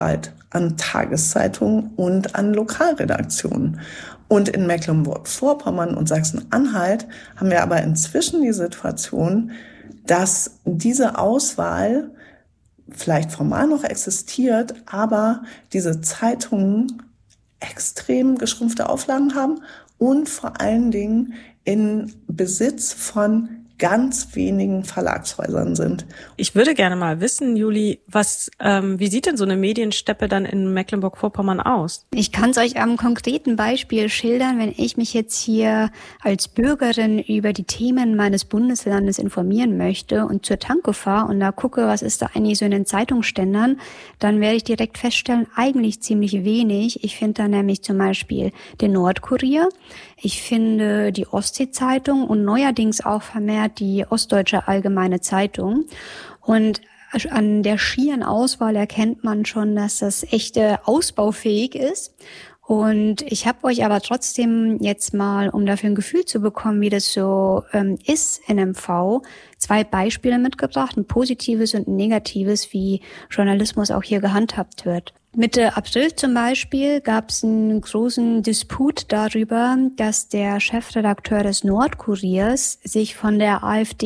an Tageszeitungen und an Lokalredaktionen. Und in Mecklenburg-Vorpommern und Sachsen-Anhalt haben wir aber inzwischen die Situation, dass diese Auswahl vielleicht formal noch existiert, aber diese Zeitungen extrem geschrumpfte Auflagen haben und vor allen Dingen in Besitz von ganz wenigen Verlagshäusern sind. Ich würde gerne mal wissen, Juli, wie sieht denn so eine Mediensteppe dann in Mecklenburg-Vorpommern aus? Ich kann es euch am konkreten Beispiel schildern, wenn ich mich jetzt hier als Bürgerin über die Themen meines Bundeslandes informieren möchte und zur Tanke fahre und da gucke, was ist da eigentlich so in den Zeitungsständern, dann werde ich direkt feststellen, eigentlich ziemlich wenig. Ich finde da nämlich zum Beispiel den Nordkurier, ich finde die Ostsee-Zeitung und neuerdings auch vermehrt die Ostdeutsche Allgemeine Zeitung. Und an der schieren Auswahl erkennt man schon, dass das echt ausbaufähig ist. Und ich habe euch aber trotzdem jetzt mal, um dafür ein Gefühl zu bekommen, wie das so ist in MV, 2 Beispiele mitgebracht, ein positives und ein negatives, wie Journalismus auch hier gehandhabt wird. Mitte April zum Beispiel gab es einen großen Disput darüber, dass der Chefredakteur des Nordkuriers sich von der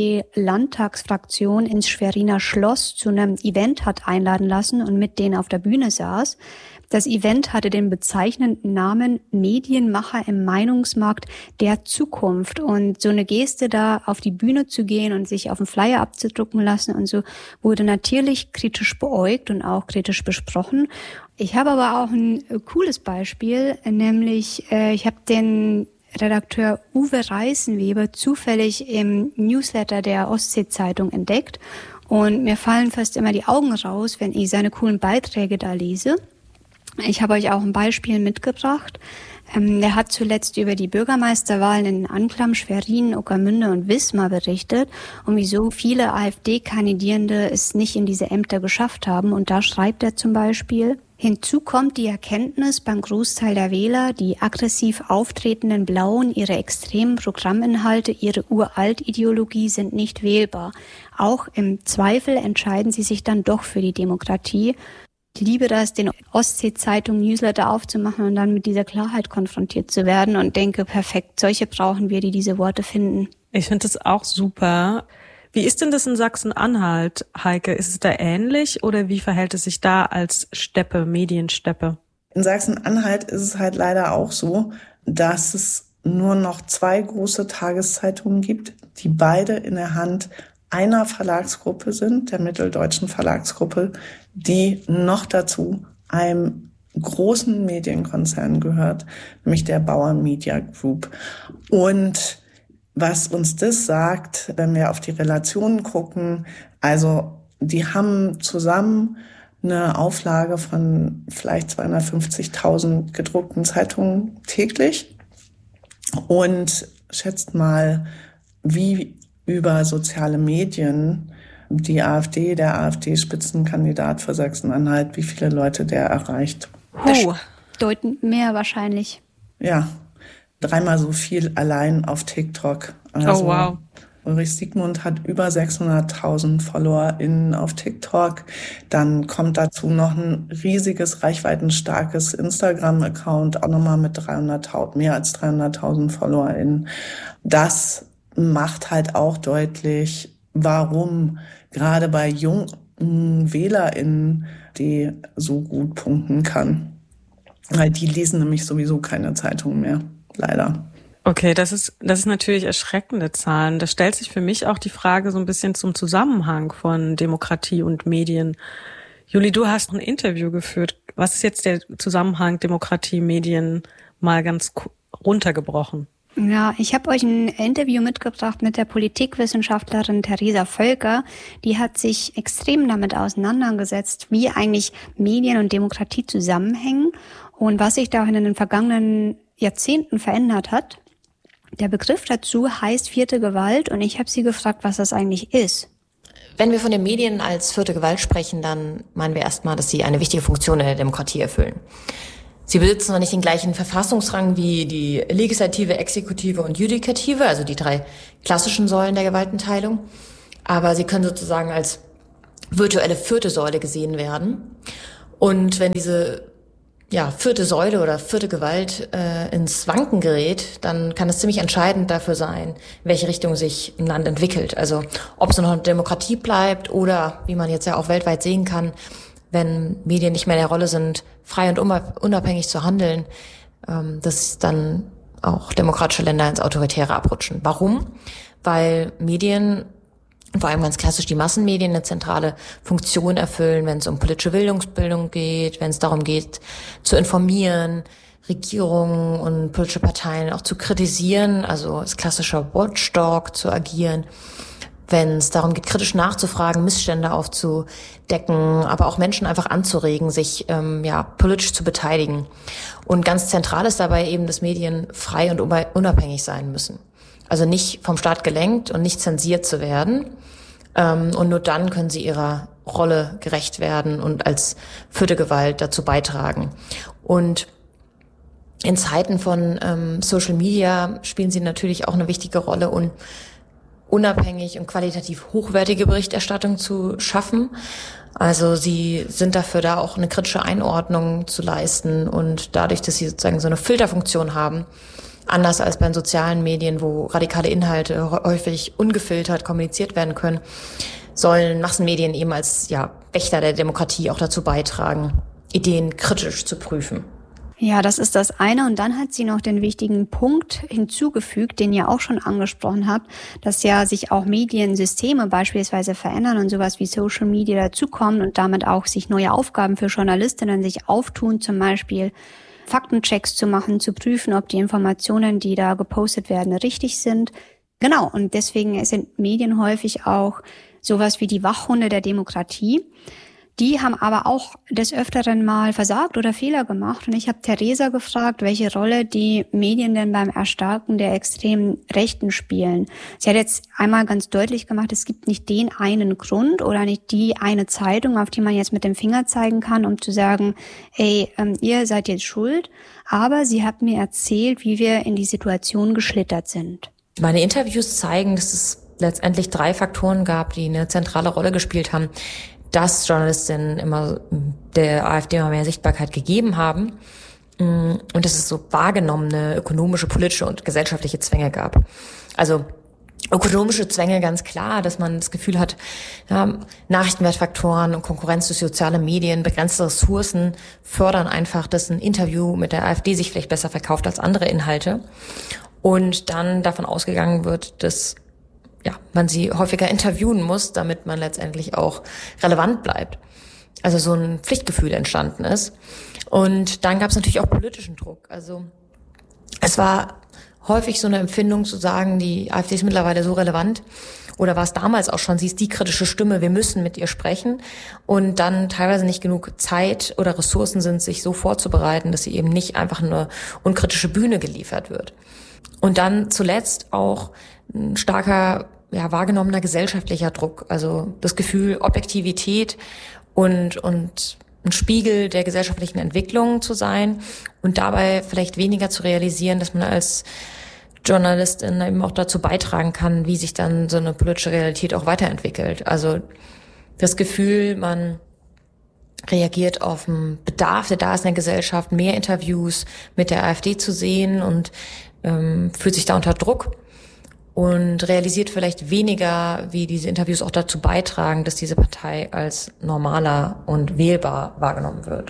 AfD-Landtagsfraktion ins Schweriner Schloss zu einem Event hat einladen lassen und mit denen auf der Bühne saß. Das Event hatte den bezeichnenden Namen Medienmacher im Meinungsmarkt der Zukunft. Und so eine Geste, da auf die Bühne zu gehen und sich auf den Flyer abzudrucken lassen und so, wurde natürlich kritisch beäugt und auch kritisch besprochen. Ich habe aber auch ein cooles Beispiel, nämlich ich habe den Redakteur Uwe Reißenweber zufällig im Newsletter der Ostsee-Zeitung entdeckt. Und mir fallen fast immer die Augen raus, wenn ich seine coolen Beiträge da lese. Ich habe euch auch ein Beispiel mitgebracht. Der hat zuletzt über die Bürgermeisterwahlen in Anklam, Schwerin, Ueckermünde und Wismar berichtet und wieso viele AfD-Kandidierende es nicht in diese Ämter geschafft haben. Und da schreibt er zum Beispiel: Hinzu kommt die Erkenntnis beim Großteil der Wähler, die aggressiv auftretenden Blauen, ihre extremen Programminhalte, ihre Uralt-Ideologie sind nicht wählbar. Auch im Zweifel entscheiden sie sich dann doch für die Demokratie. Ich liebe das, den Ostsee-Zeitung-Newsletter aufzumachen und dann mit dieser Klarheit konfrontiert zu werden und denke, perfekt, solche brauchen wir, die diese Worte finden. Ich finde das auch super. Wie ist denn das in Sachsen-Anhalt, Heike? Ist es da ähnlich oder wie verhält es sich da als Steppe, Mediensteppe? In Sachsen-Anhalt ist es halt leider auch so, dass es nur noch 2 große Tageszeitungen gibt, die beide in der Hand einer Verlagsgruppe sind, der Mitteldeutschen Verlagsgruppe, die noch dazu einem großen Medienkonzern gehört, nämlich der Bauer Media Group. Und was uns das sagt, wenn wir auf die Relationen gucken, also die haben zusammen eine Auflage von vielleicht 250.000 gedruckten Zeitungen täglich und schätzt mal, wie über soziale Medien die AfD, der AfD-Spitzenkandidat für Sachsen-Anhalt, wie viele Leute der erreicht. Bedeutend mehr wahrscheinlich. Ja, 3-mal so viel allein auf TikTok. Also, oh, wow. Ulrich Siegmund hat über 600.000 FollowerInnen auf TikTok. Dann kommt dazu noch ein riesiges, reichweitenstarkes Instagram-Account, auch nochmal mit mehr als 300.000 FollowerInnen. Das macht halt auch deutlich, warum gerade bei jungen WählerInnen die so gut punkten kann. Weil die lesen nämlich sowieso keine Zeitung mehr, leider. Okay, das ist natürlich erschreckende Zahlen. Da stellt sich für mich auch die Frage so ein bisschen zum Zusammenhang von Demokratie und Medien. Juli, du hast ein Interview geführt. Was ist jetzt der Zusammenhang Demokratie, Medien mal ganz runtergebrochen? Ja, ich habe euch ein Interview mitgebracht mit der Politikwissenschaftlerin Theresa Völker. Die hat sich extrem damit auseinandergesetzt, wie eigentlich Medien und Demokratie zusammenhängen und was sich da auch in den vergangenen Jahrzehnten verändert hat. Der Begriff dazu heißt 4. Gewalt und ich habe sie gefragt, was das eigentlich ist. Wenn wir von den Medien als 4. Gewalt sprechen, dann meinen wir erstmal, dass sie eine wichtige Funktion in der Demokratie erfüllen. Sie besitzen zwar nicht den gleichen Verfassungsrang wie die Legislative, Exekutive und Judikative, also die 3 klassischen Säulen der Gewaltenteilung, aber sie können sozusagen als virtuelle 4. Säule gesehen werden. Und wenn diese vierte Säule oder vierte Gewalt ins Wanken gerät, dann kann es ziemlich entscheidend dafür sein, in welche Richtung sich ein Land entwickelt. Also ob es noch eine Demokratie bleibt oder, wie man jetzt ja auch weltweit sehen kann, wenn Medien nicht mehr in der Rolle sind, frei und unabhängig zu handeln, dass dann auch demokratische Länder ins Autoritäre abrutschen. Warum? Weil Medien, vor allem ganz klassisch die Massenmedien, eine zentrale Funktion erfüllen, wenn es um politische Bildungsbildung geht, wenn es darum geht, zu informieren, Regierungen und politische Parteien auch zu kritisieren, also als klassischer Watchdog zu agieren, wenn es darum geht, kritisch nachzufragen, Missstände aufzudecken, aber auch Menschen einfach anzuregen, sich politisch zu beteiligen. Und ganz zentral ist dabei eben, dass Medien frei und unabhängig sein müssen. Also nicht vom Staat gelenkt und nicht zensiert zu werden. Und nur dann können sie ihrer Rolle gerecht werden und als vierte Gewalt dazu beitragen. Und in Zeiten von Social Media spielen sie natürlich auch eine wichtige Rolle, und unabhängig und qualitativ hochwertige Berichterstattung zu schaffen. Also sie sind dafür da, auch eine kritische Einordnung zu leisten, und dadurch, dass sie sozusagen so eine Filterfunktion haben, anders als bei den sozialen Medien, wo radikale Inhalte häufig ungefiltert kommuniziert werden können, sollen Massenmedien eben als Wächter der Demokratie auch dazu beitragen, Ideen kritisch zu prüfen. Ja, das ist das eine. Und dann hat sie noch den wichtigen Punkt hinzugefügt, den ihr auch schon angesprochen habt, dass ja sich auch Mediensysteme beispielsweise verändern und sowas wie Social Media dazukommen und damit auch sich neue Aufgaben für Journalistinnen sich auftun, zum Beispiel Faktenchecks zu machen, zu prüfen, ob die Informationen, die da gepostet werden, richtig sind. Genau, und deswegen sind Medien häufig auch sowas wie die Wachhunde der Demokratie. Die haben aber auch des Öfteren mal versagt oder Fehler gemacht. Und ich habe Theresa gefragt, welche Rolle die Medien denn beim Erstarken der extremen Rechten spielen. Sie hat jetzt einmal ganz deutlich gemacht, es gibt nicht den einen Grund oder nicht die eine Zeitung, auf die man jetzt mit dem Finger zeigen kann, um zu sagen, ey, ihr seid jetzt schuld. Aber sie hat mir erzählt, wie wir in die Situation geschlittert sind. Meine Interviews zeigen, dass es letztendlich 3 Faktoren gab, die eine zentrale Rolle gespielt haben, dass Journalistinnen immer der AfD immer mehr Sichtbarkeit gegeben haben, und dass es so wahrgenommene ökonomische, politische und gesellschaftliche Zwänge gab. Also ökonomische Zwänge, ganz klar, dass man das Gefühl hat, Nachrichtenwertfaktoren und Konkurrenz durch soziale Medien, begrenzte Ressourcen fördern einfach, dass ein Interview mit der AfD sich vielleicht besser verkauft als andere Inhalte, und dann davon ausgegangen wird, dass man sie häufiger interviewen muss, damit man letztendlich auch relevant bleibt. Also so ein Pflichtgefühl entstanden ist. Und dann gab es natürlich auch politischen Druck. Also es war häufig so eine Empfindung zu sagen, die AfD ist mittlerweile so relevant, oder war es damals auch schon, sie ist die kritische Stimme, wir müssen mit ihr sprechen, und dann teilweise nicht genug Zeit oder Ressourcen sind, sich so vorzubereiten, dass sie eben nicht einfach eine unkritische Bühne geliefert wird. Und dann zuletzt auch ein starker wahrgenommener gesellschaftlicher Druck, also das Gefühl, Objektivität und ein Spiegel der gesellschaftlichen Entwicklung zu sein und dabei vielleicht weniger zu realisieren, dass man als Journalistin eben auch dazu beitragen kann, wie sich dann so eine politische Realität auch weiterentwickelt. Also das Gefühl, man reagiert auf einen Bedarf, der da ist in der Gesellschaft, mehr Interviews mit der AfD zu sehen, und fühlt sich da unter Druck und realisiert vielleicht weniger, wie diese Interviews auch dazu beitragen, dass diese Partei als normaler und wählbar wahrgenommen wird.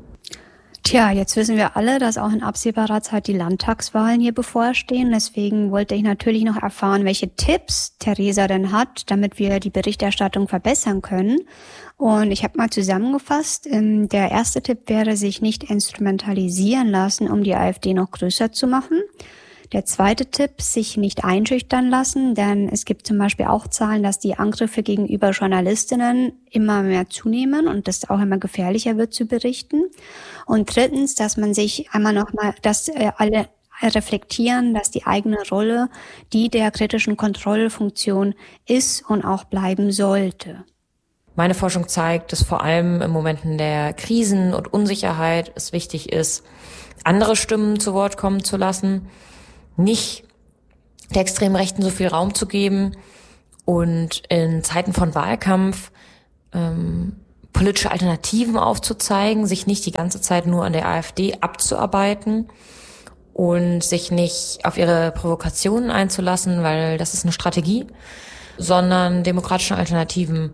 Tja, jetzt wissen wir alle, dass auch in absehbarer Zeit die Landtagswahlen hier bevorstehen. Deswegen wollte ich natürlich noch erfahren, welche Tipps Theresa denn hat, damit wir die Berichterstattung verbessern können. Und ich habe mal zusammengefasst, der erste Tipp wäre, sich nicht instrumentalisieren lassen, um die AfD noch größer zu machen. Der zweite Tipp, sich nicht einschüchtern lassen, denn es gibt zum Beispiel auch Zahlen, dass die Angriffe gegenüber Journalistinnen immer mehr zunehmen und das auch immer gefährlicher wird zu berichten. Und drittens, dass man sich einmal nochmal, dass alle reflektieren, dass die eigene Rolle die der kritischen Kontrollfunktion ist und auch bleiben sollte. Meine Forschung zeigt, dass vor allem in Momenten der Krisen und Unsicherheit es wichtig ist, andere Stimmen zu Wort kommen zu lassen, nicht der extremen Rechten so viel Raum zu geben und in Zeiten von Wahlkampf politische Alternativen aufzuzeigen, sich nicht die ganze Zeit nur an der AfD abzuarbeiten und sich nicht auf ihre Provokationen einzulassen, weil das ist eine Strategie, sondern demokratische Alternativen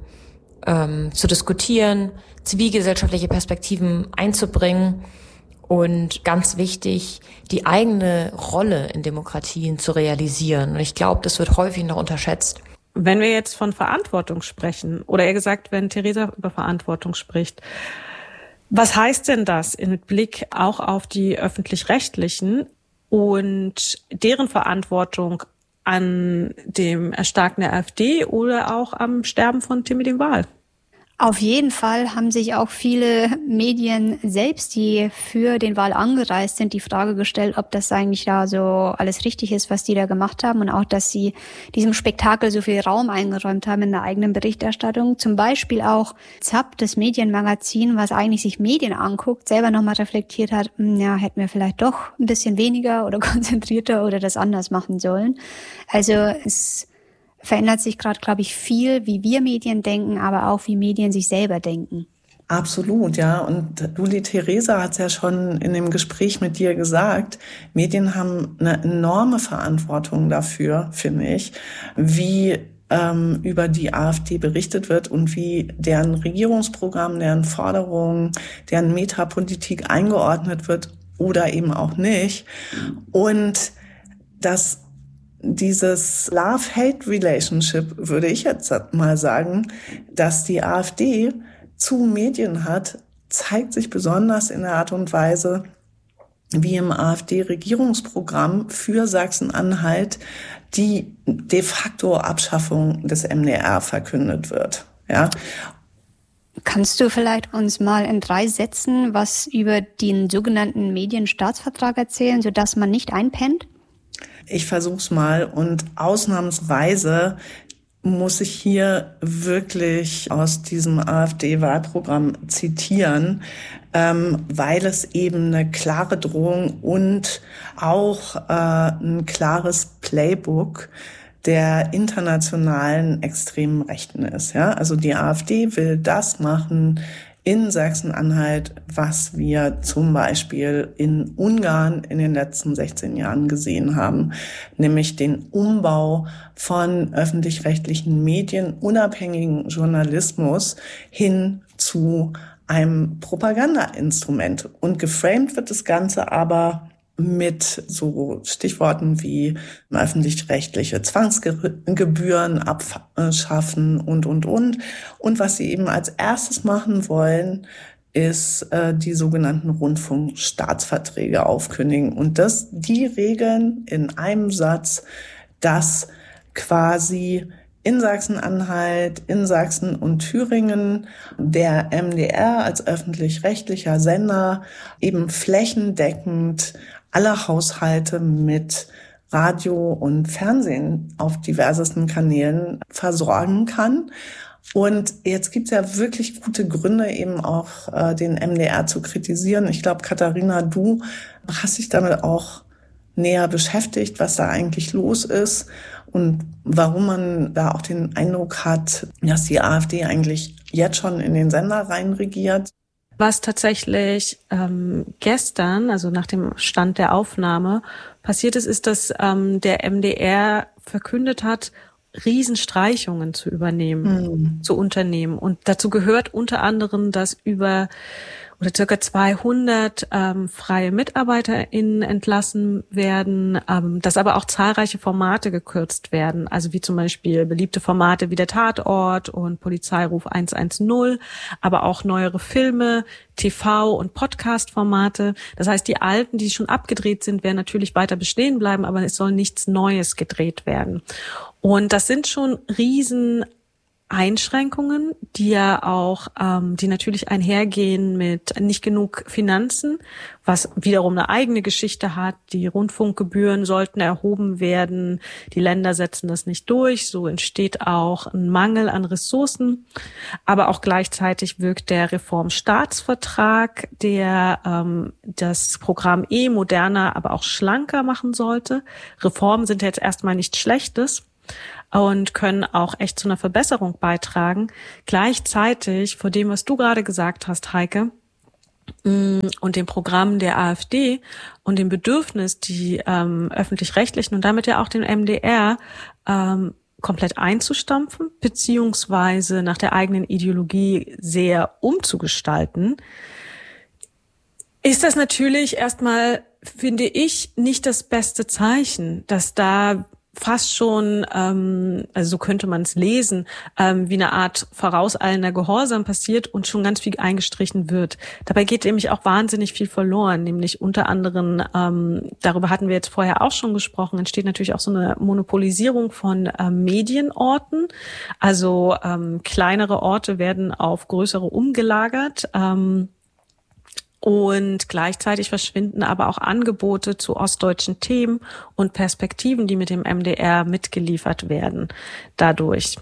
zu diskutieren, zivilgesellschaftliche Perspektiven einzubringen und ganz wichtig, die eigene Rolle in Demokratien zu realisieren. Und ich glaube, das wird häufig noch unterschätzt. Wenn wir jetzt von Verantwortung sprechen, oder eher gesagt, wenn Theresa über Verantwortung spricht, was heißt denn das in Blick auch auf die Öffentlich-Rechtlichen und deren Verantwortung an dem Erstarken der AfD oder auch am Sterben von Timothy Wahl? Auf jeden Fall haben sich auch viele Medien selbst, die für den Wahl angereist sind, die Frage gestellt, ob das eigentlich da so alles richtig ist, was die da gemacht haben, und auch, dass sie diesem Spektakel so viel Raum eingeräumt haben in der eigenen Berichterstattung. Zum Beispiel auch ZAP, das Medienmagazin, was eigentlich sich Medien anguckt, selber nochmal reflektiert hat, ja, hätten wir vielleicht doch ein bisschen weniger oder konzentrierter oder das anders machen sollen. Also es verändert sich gerade, glaube ich, viel, wie wir Medien denken, aber auch wie Medien sich selber denken. Absolut, ja. Und Theresa hat es ja schon in dem Gespräch mit dir gesagt, Medien haben eine enorme Verantwortung dafür, finde ich, wie über die AfD berichtet wird und wie deren Regierungsprogramm, deren Forderungen, deren Metapolitik eingeordnet wird oder eben auch nicht. Und das dieses Love-Hate-Relationship, würde ich jetzt mal sagen, dass die AfD zu Medien hat, zeigt sich besonders in der Art und Weise, wie im AfD-Regierungsprogramm für Sachsen-Anhalt die de facto Abschaffung des MDR verkündet wird. Ja. Kannst du vielleicht uns mal in 3 Sätzen was über den sogenannten Medienstaatsvertrag erzählen, sodass man nicht einpennt? Ich versuch's mal, und ausnahmsweise muss ich hier wirklich aus diesem AfD-Wahlprogramm zitieren, weil es eben eine klare Drohung und auch ein klares Playbook der internationalen extremen Rechten ist. Ja? Also die AfD will das machen in Sachsen-Anhalt, was wir zum Beispiel in Ungarn in den letzten 16 Jahren gesehen haben, nämlich den Umbau von öffentlich-rechtlichen Medien, unabhängigen Journalismus hin zu einem Propagandainstrument. Und geframed wird das Ganze aber mit so Stichworten wie öffentlich-rechtliche Zwangsgebühren abschaffen und. Und was sie eben als erstes machen wollen, ist die sogenannten Rundfunkstaatsverträge aufkündigen. Und die regeln in einem Satz, dass quasi in Sachsen-Anhalt, in Sachsen und Thüringen der MDR als öffentlich-rechtlicher Sender eben flächendeckend alle Haushalte mit Radio und Fernsehen auf diversesten Kanälen versorgen kann. Und jetzt gibt's ja wirklich gute Gründe, eben auch den MDR zu kritisieren. Ich glaube, Katharina, du hast dich damit auch näher beschäftigt, was da eigentlich los ist und warum man da auch den Eindruck hat, dass die AfD eigentlich jetzt schon in den Sender reinregiert. Was tatsächlich gestern, also nach dem Stand der Aufnahme, passiert ist, dass der MDR verkündet hat, Riesenstreichungen zu unternehmen. Und dazu gehört unter anderem, dass circa 200 freie MitarbeiterInnen entlassen werden, dass aber auch zahlreiche Formate gekürzt werden, also wie zum Beispiel beliebte Formate wie der Tatort und Polizeiruf 110, aber auch neuere Filme, TV- und Podcast-Formate. Das heißt, die alten, die schon abgedreht sind, werden natürlich weiter bestehen bleiben, aber es soll nichts Neues gedreht werden. Und das sind schon riesen Einschränkungen, die ja auch, die natürlich einhergehen mit nicht genug Finanzen, was wiederum eine eigene Geschichte hat. Die Rundfunkgebühren sollten erhoben werden. Die Länder setzen das nicht durch. So entsteht auch ein Mangel an Ressourcen. Aber auch gleichzeitig wirkt der Reformstaatsvertrag, der das Programm moderner, aber auch schlanker machen sollte. Reformen sind jetzt erstmal nichts Schlechtes. und können auch echt zu einer Verbesserung beitragen. Gleichzeitig vor dem, was du gerade gesagt hast, Heike, und dem Programm der AfD und dem Bedürfnis, die Öffentlich-Rechtlichen und damit ja auch den MDR komplett einzustampfen, beziehungsweise nach der eigenen Ideologie sehr umzugestalten, ist das natürlich erstmal, finde ich, nicht das beste Zeichen, dass da fast schon, also so könnte man es lesen, wie eine Art vorauseilender Gehorsam passiert und schon ganz viel eingestrichen wird. Dabei geht nämlich auch wahnsinnig viel verloren, nämlich unter anderem, darüber hatten wir jetzt vorher auch schon gesprochen, entsteht natürlich auch so eine Monopolisierung von Medienorten. Also kleinere Orte werden auf größere umgelagert. Und gleichzeitig verschwinden aber auch Angebote zu ostdeutschen Themen und Perspektiven, die mit dem MDR mitgeliefert werden dadurch.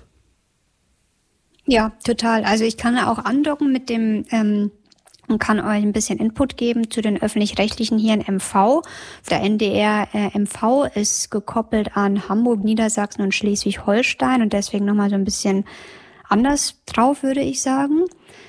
Ja, total. Also ich kann auch andocken mit dem und kann euch ein bisschen Input geben zu den Öffentlich-Rechtlichen hier in MV. Der NDR MV ist gekoppelt an Hamburg, Niedersachsen und Schleswig-Holstein und deswegen nochmal so ein bisschen anders drauf, würde ich sagen.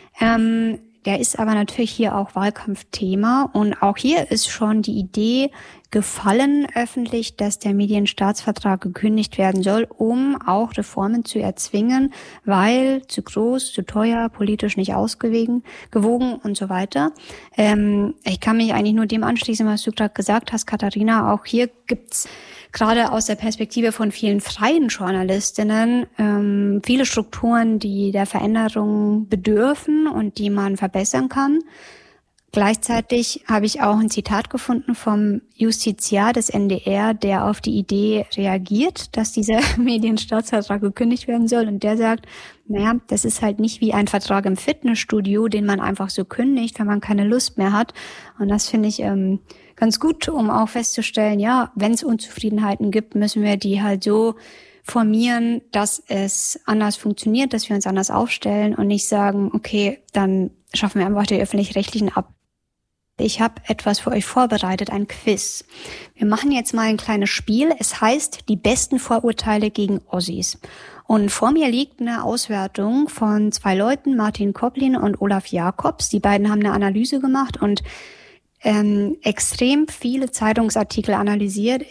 Der ist aber natürlich hier auch Wahlkampfthema und auch hier ist schon die Idee gefallen öffentlich, dass der Medienstaatsvertrag gekündigt werden soll, um auch Reformen zu erzwingen, weil zu groß, zu teuer, politisch nicht gewogen und so weiter. Ich kann mich eigentlich nur dem anschließen, was du gerade gesagt hast, Katharina. Auch hier gibt's gerade aus der Perspektive von vielen freien Journalistinnen viele Strukturen, die der Veränderung bedürfen und die man verbessern kann. Gleichzeitig habe ich auch ein Zitat gefunden vom Justiziar des NDR, der auf die Idee reagiert, dass dieser Medienstaatsvertrag gekündigt werden soll. Und der sagt, naja, das ist halt nicht wie ein Vertrag im Fitnessstudio, den man einfach so kündigt, wenn man keine Lust mehr hat. Und das finde ich ganz gut, um auch festzustellen, ja, wenn es Unzufriedenheiten gibt, müssen wir die halt so formieren, dass es anders funktioniert, dass wir uns anders aufstellen und nicht sagen, okay, dann schaffen wir einfach die Öffentlich-Rechtlichen ab. Ich habe etwas für euch vorbereitet, ein Quiz. Wir machen jetzt mal ein kleines Spiel. Es heißt, die besten Vorurteile gegen Ossis. Und vor mir liegt eine Auswertung von 2 Leuten, Martin Koplin und Olaf Jakobs. Die beiden haben eine Analyse gemacht und extrem viele Zeitungsartikel analysiert.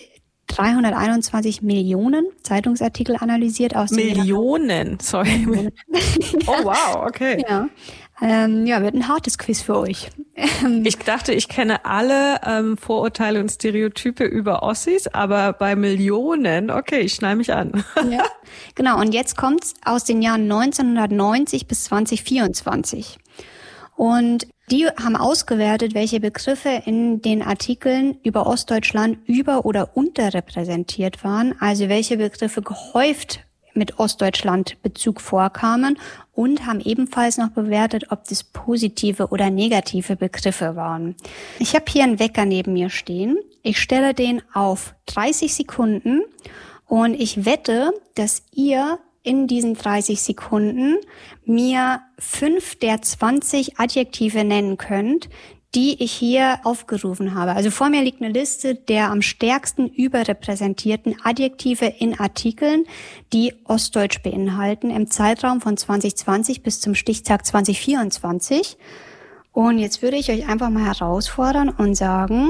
321 Millionen Zeitungsartikel analysiert aus Millionen, sorry. Oh wow, okay. Ja. Wird ein hartes Quiz für euch. Ich dachte, ich kenne alle Vorurteile und Stereotype über Ossis, aber bei Millionen, okay, ich schnall mich an. Ja, genau. Und jetzt kommt's aus den Jahren 1990 bis 2024. Und die haben ausgewertet, welche Begriffe in den Artikeln über Ostdeutschland über- oder unterrepräsentiert waren, also welche Begriffe gehäuft mit Ostdeutschland Bezug vorkamen und haben ebenfalls noch bewertet, ob das positive oder negative Begriffe waren. Ich habe hier einen Wecker neben mir stehen. Ich stelle den auf 30 Sekunden und ich wette, dass ihr in diesen 30 Sekunden mir 5 der 20 Adjektive nennen könnt, die ich hier aufgerufen habe. Also vor mir liegt eine Liste der am stärksten überrepräsentierten Adjektive in Artikeln, die Ostdeutsch beinhalten, im Zeitraum von 2020 bis zum Stichtag 2024. Und jetzt würde ich euch einfach mal herausfordern und sagen,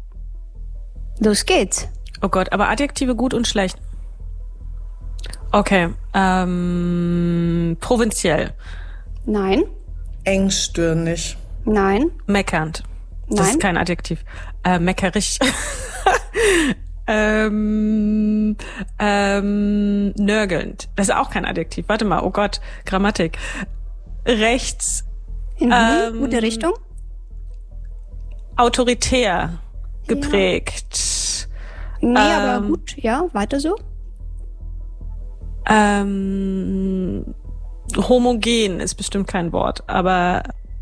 los geht's. Oh Gott, aber Adjektive gut und schlecht. Okay, provinziell. Nein. Engstirnig. Nein. Meckernd. Das Nein. ist kein Adjektiv. Meckerig. Nörgelnd. Das ist auch kein Adjektiv. Warte mal, oh Gott, Grammatik. Rechts. In gute Richtung. Autoritär geprägt. Ja. Nee, aber gut. Ja, weiter so. Homogen ist bestimmt kein Wort, aber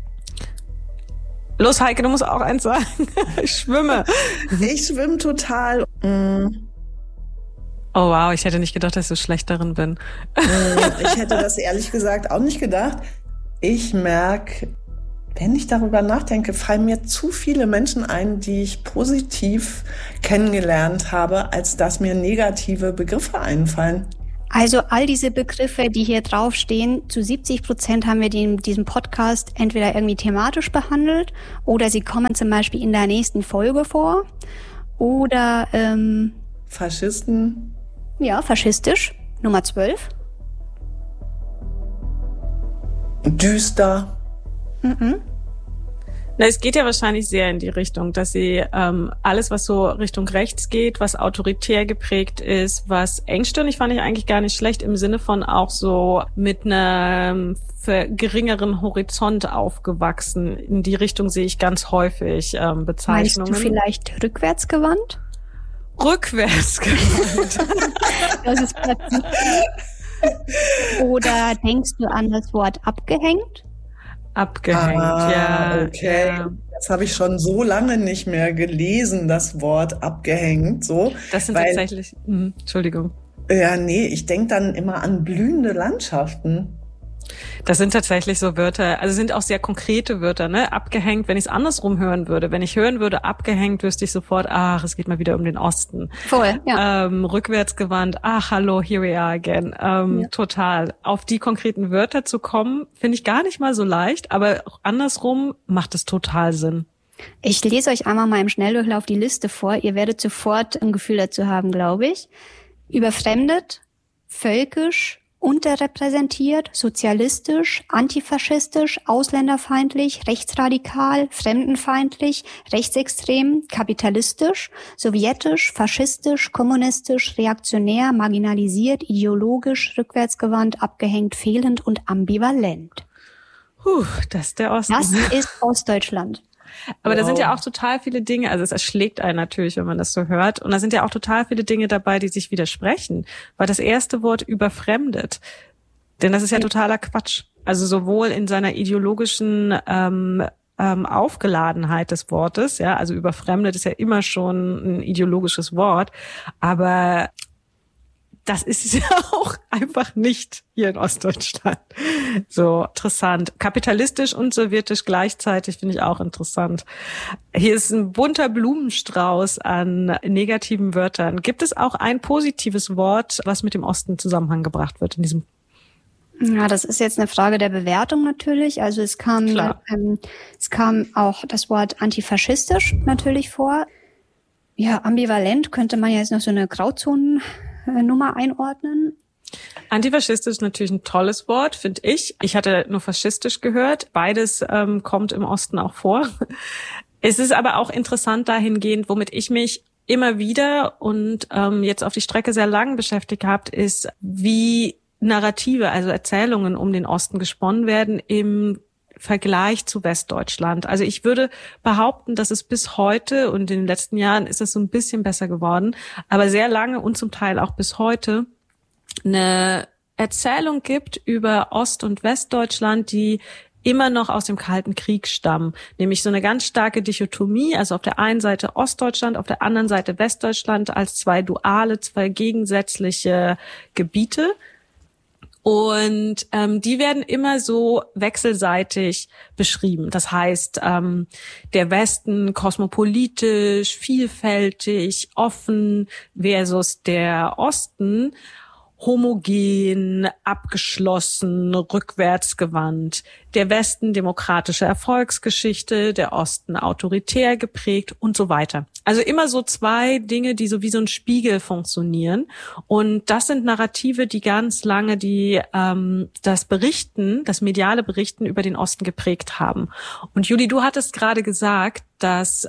los, Heike, du musst auch eins sagen. Ich schwimme. Ich schwimme total. Oh wow, ich hätte nicht gedacht, dass ich so schlecht darin bin. Ich hätte das ehrlich gesagt auch nicht gedacht. Ich merke, wenn ich darüber nachdenke, fallen mir zu viele Menschen ein, die ich positiv kennengelernt habe, als dass mir negative Begriffe einfallen. Also all diese Begriffe, die hier draufstehen, zu 70% haben wir die in diesem Podcast entweder irgendwie thematisch behandelt oder sie kommen zum Beispiel in der nächsten Folge vor oder Faschisten. Ja, faschistisch, Nummer 12. Düster. Na, es geht ja wahrscheinlich sehr in die Richtung, dass sie alles, was so Richtung rechts geht, was autoritär geprägt ist, was engstirnig, fand ich eigentlich gar nicht schlecht, im Sinne von auch so mit einem geringeren Horizont aufgewachsen. In die Richtung sehe ich ganz häufig Bezeichnungen. Meinst du vielleicht rückwärtsgewandt? Rückwärtsgewandt. Das ist plötzlich. Oder denkst du an das Wort abgehängt? Abgehängt, ja. Okay. Ja. Das habe ich schon so lange nicht mehr gelesen, das Wort abgehängt. So, das sind tatsächlich, Entschuldigung. Ja, nee, ich denke dann immer an blühende Landschaften. Das sind tatsächlich so Wörter, also sind auch sehr konkrete Wörter, ne? Abgehängt, wenn ich es andersrum hören würde. Wenn ich hören würde, abgehängt, wüsste ich sofort, es geht mal wieder um den Osten. Voll, ja. Rückwärtsgewandt, hallo, here we are again. Ja. Total. Auf die konkreten Wörter zu kommen, finde ich gar nicht mal so leicht, aber auch andersrum macht es total Sinn. Ich lese euch einmal mal im Schnelldurchlauf die Liste vor. Ihr werdet sofort ein Gefühl dazu haben, glaube ich. Überfremdet, völkisch, unterrepräsentiert, sozialistisch, antifaschistisch, ausländerfeindlich, rechtsradikal, fremdenfeindlich, rechtsextrem, kapitalistisch, sowjetisch, faschistisch, kommunistisch, reaktionär, marginalisiert, ideologisch, rückwärtsgewandt, abgehängt, fehlend und ambivalent. Das ist der Osten. Das ist Ostdeutschland. Aber da sind ja auch total viele Dinge, also es erschlägt einen natürlich, wenn man das so hört. Und da sind ja auch total viele Dinge dabei, die sich widersprechen. Weil das erste Wort überfremdet, denn das ist ja totaler Quatsch. Also sowohl in seiner ideologischen Aufgeladenheit des Wortes, ja, also überfremdet ist ja immer schon ein ideologisches Wort, aber das ist es ja auch einfach nicht hier in Ostdeutschland. So interessant. Kapitalistisch und sowjetisch gleichzeitig finde ich auch interessant. Hier ist ein bunter Blumenstrauß an negativen Wörtern. Gibt es auch ein positives Wort, was mit dem Osten in Zusammenhang gebracht wird in diesem? Ja, das ist jetzt eine Frage der Bewertung natürlich. Also es kam auch das Wort antifaschistisch natürlich vor. Ja, ambivalent könnte man jetzt noch so eine Grauzonennummer einordnen. Antifaschistisch ist natürlich ein tolles Wort, finde ich. Ich hatte nur faschistisch gehört. Beides kommt im Osten auch vor. Es ist aber auch interessant dahingehend, womit ich mich immer wieder und jetzt auf die Strecke sehr lang beschäftigt habe, ist, wie Narrative, also Erzählungen um den Osten gesponnen werden im Vergleich zu Westdeutschland. Also ich würde behaupten, dass es bis heute und in den letzten Jahren ist es so ein bisschen besser geworden, aber sehr lange und zum Teil auch bis heute eine Erzählung gibt über Ost- und Westdeutschland, die immer noch aus dem Kalten Krieg stammen. Nämlich so eine ganz starke Dichotomie, also auf der einen Seite Ostdeutschland, auf der anderen Seite Westdeutschland als zwei gegensätzliche Gebiete. Und die werden immer so wechselseitig beschrieben. Das heißt, der Westen kosmopolitisch, vielfältig, offen versus der Osten homogen, abgeschlossen, rückwärtsgewandt. Der Westen demokratische Erfolgsgeschichte, der Osten autoritär geprägt und so weiter. Also immer so zwei Dinge, die so wie so ein Spiegel funktionieren. Und das sind Narrative, die ganz lange das mediale Berichten über den Osten geprägt haben. Und Juli, du hattest gerade gesagt, dass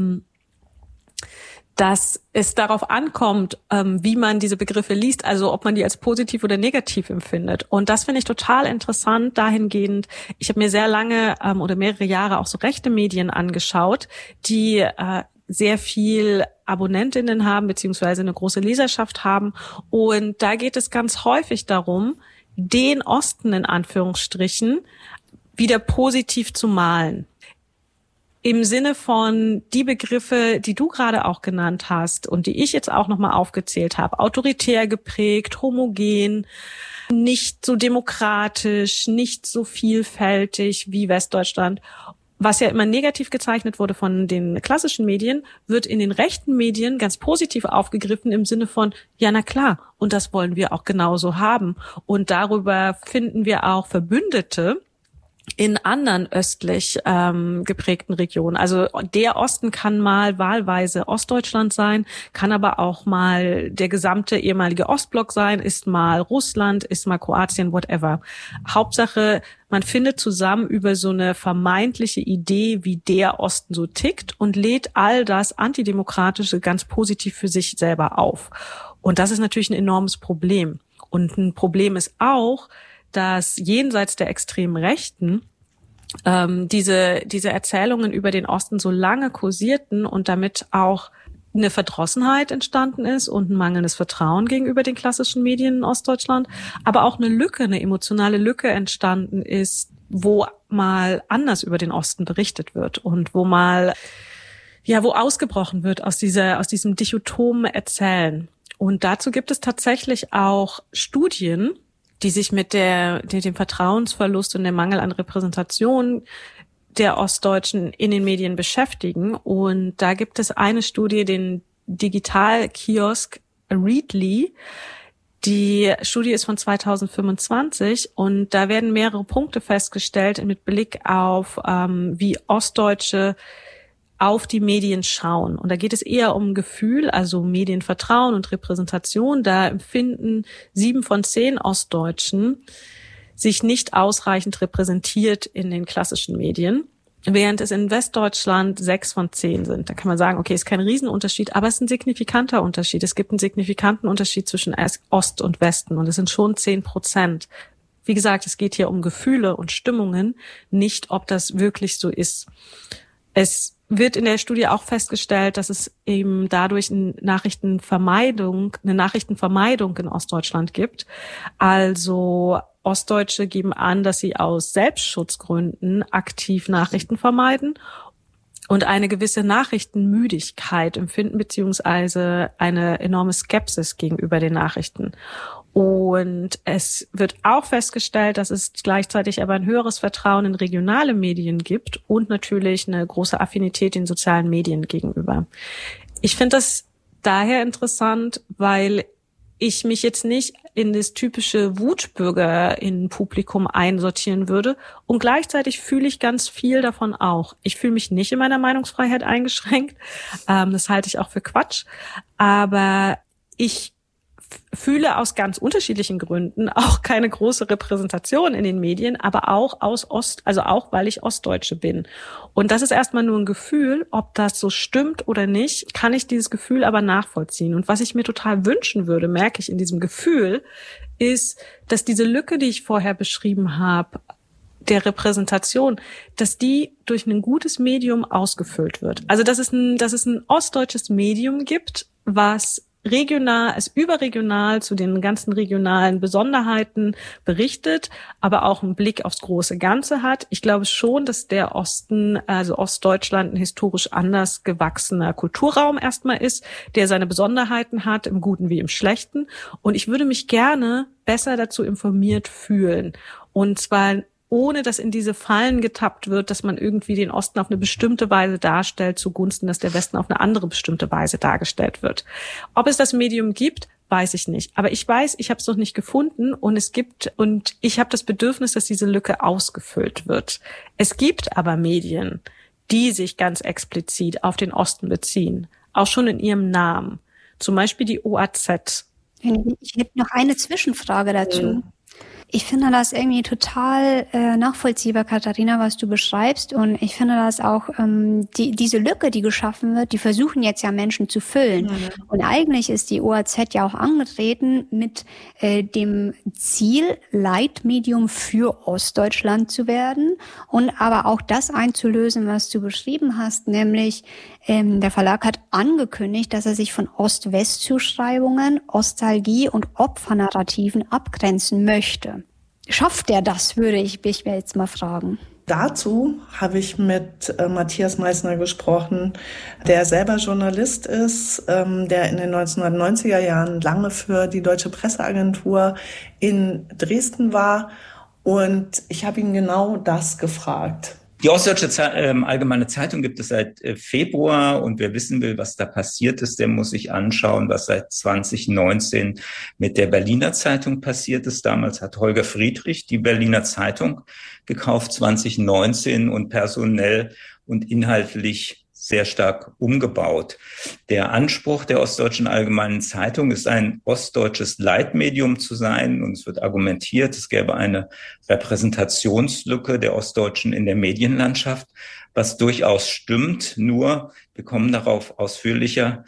es darauf ankommt, wie man diese Begriffe liest, also ob man die als positiv oder negativ empfindet. Und das finde ich total interessant dahingehend. Ich habe mir sehr lange oder mehrere Jahre auch so rechte Medien angeschaut, die sehr viel Abonnentinnen haben, beziehungsweise eine große Leserschaft haben. Und da geht es ganz häufig darum, den Osten in Anführungsstrichen wieder positiv zu malen. Im Sinne von die Begriffe, die du gerade auch genannt hast und die ich jetzt auch nochmal aufgezählt habe, autoritär geprägt, homogen, nicht so demokratisch, nicht so vielfältig wie Westdeutschland was ja immer negativ gezeichnet wurde von den klassischen Medien, wird in den rechten Medien ganz positiv aufgegriffen im Sinne von, ja, na klar, und das wollen wir auch genauso haben. Und darüber finden wir auch Verbündete in anderen östlich geprägten Regionen. Also der Osten kann mal wahlweise Ostdeutschland sein, kann aber auch mal der gesamte ehemalige Ostblock sein, ist mal Russland, ist mal Kroatien, whatever. Hauptsache, man findet zusammen über so eine vermeintliche Idee, wie der Osten so tickt und lädt all das Antidemokratische ganz positiv für sich selber auf. Und das ist natürlich ein enormes Problem. Und ein Problem ist auch, dass jenseits der extremen Rechten diese Erzählungen über den Osten so lange kursierten und damit auch eine Verdrossenheit entstanden ist und ein mangelndes Vertrauen gegenüber den klassischen Medien in Ostdeutschland, aber auch eine emotionale Lücke entstanden ist, wo mal anders über den Osten berichtet wird und wo ausgebrochen wird aus diesem dichotomen Erzählen. Und dazu gibt es tatsächlich auch Studien, die sich mit dem Vertrauensverlust und dem Mangel an Repräsentation der Ostdeutschen in den Medien beschäftigen. Und da gibt es eine Studie, den Digitalkiosk Readly. Die Studie ist von 2025 und da werden mehrere Punkte festgestellt mit Blick auf, wie Ostdeutsche auf die Medien schauen. Und da geht es eher um Gefühl, also Medienvertrauen und Repräsentation. Da empfinden 7 von 10 Ostdeutschen sich nicht ausreichend repräsentiert in den klassischen Medien, während es in Westdeutschland 6 von 10 sind. Da kann man sagen, okay, ist kein Riesenunterschied, aber es ist ein signifikanter Unterschied. Es gibt einen signifikanten Unterschied zwischen Ost und Westen und es sind schon 10%. Wie gesagt, es geht hier um Gefühle und Stimmungen, nicht ob das wirklich so ist. Es wird in der Studie auch festgestellt, dass es eben dadurch eine Nachrichtenvermeidung in Ostdeutschland gibt. Also Ostdeutsche geben an, dass sie aus Selbstschutzgründen aktiv Nachrichten vermeiden und eine gewisse Nachrichtenmüdigkeit empfinden, beziehungsweise eine enorme Skepsis gegenüber den Nachrichten. Und es wird auch festgestellt, dass es gleichzeitig aber ein höheres Vertrauen in regionale Medien gibt und natürlich eine große Affinität den sozialen Medien gegenüber. Ich finde das daher interessant, weil ich mich jetzt nicht in das typische Wutbürger-Publikum einsortieren würde und gleichzeitig fühle ich ganz viel davon auch. Ich fühle mich nicht in meiner Meinungsfreiheit eingeschränkt, das halte ich auch für Quatsch, aber ich fühle aus ganz unterschiedlichen Gründen auch keine große Repräsentation in den Medien, aber auch auch weil ich Ostdeutsche bin. Und das ist erstmal nur ein Gefühl, ob das so stimmt oder nicht, kann ich dieses Gefühl aber nachvollziehen. Und was ich mir total wünschen würde, merke ich in diesem Gefühl, ist, dass diese Lücke, die ich vorher beschrieben habe, der Repräsentation, dass die durch ein gutes Medium ausgefüllt wird. Also dass es ein ostdeutsches Medium gibt, was überregional zu den ganzen regionalen Besonderheiten berichtet, aber auch einen Blick aufs große Ganze hat. Ich glaube schon, dass der Osten, also Ostdeutschland, ein historisch anders gewachsener Kulturraum erstmal ist, der seine Besonderheiten hat, im Guten wie im Schlechten. Und ich würde mich gerne besser dazu informiert fühlen. Und zwar ohne dass in diese Fallen getappt wird, dass man irgendwie den Osten auf eine bestimmte Weise darstellt, zugunsten, dass der Westen auf eine andere bestimmte Weise dargestellt wird. Ob es das Medium gibt, weiß ich nicht. Aber ich weiß, ich habe es noch nicht gefunden und ich habe das Bedürfnis, dass diese Lücke ausgefüllt wird. Es gibt aber Medien, die sich ganz explizit auf den Osten beziehen, auch schon in ihrem Namen. Zum Beispiel die OAZ. Ich hätte noch eine Zwischenfrage dazu. Ich finde das irgendwie total nachvollziehbar, Katharina, was du beschreibst. Und ich finde das auch, diese Lücke, die geschaffen wird, die versuchen jetzt ja Menschen zu füllen. Mhm. Und eigentlich ist die OAZ ja auch angetreten mit dem Ziel, Leitmedium für Ostdeutschland zu werden und aber auch das einzulösen, was du beschrieben hast, nämlich der Verlag hat angekündigt, dass er sich von Ost-West-Zuschreibungen, Ostalgie und Opfernarrativen abgrenzen möchte. Schafft er das, würde ich mich jetzt mal fragen. Dazu habe ich mit Matthias Meissner gesprochen, der selber Journalist ist, der in den 1990er Jahren lange für die Deutsche Presseagentur in Dresden war. Und ich habe ihn genau das gefragt. Die Ostdeutsche Allgemeine Zeitung gibt es seit Februar, und wer wissen will, was da passiert ist, der muss sich anschauen, was seit 2019 mit der Berliner Zeitung passiert ist. Damals hat Holger Friedrich die Berliner Zeitung gekauft, 2019, und personell und inhaltlich sehr stark umgebaut. Der Anspruch der Ostdeutschen Allgemeinen Zeitung ist, ein ostdeutsches Leitmedium zu sein. Und es wird argumentiert, es gäbe eine Repräsentationslücke der Ostdeutschen in der Medienlandschaft, was durchaus stimmt. Nur, wir kommen darauf ausführlicher,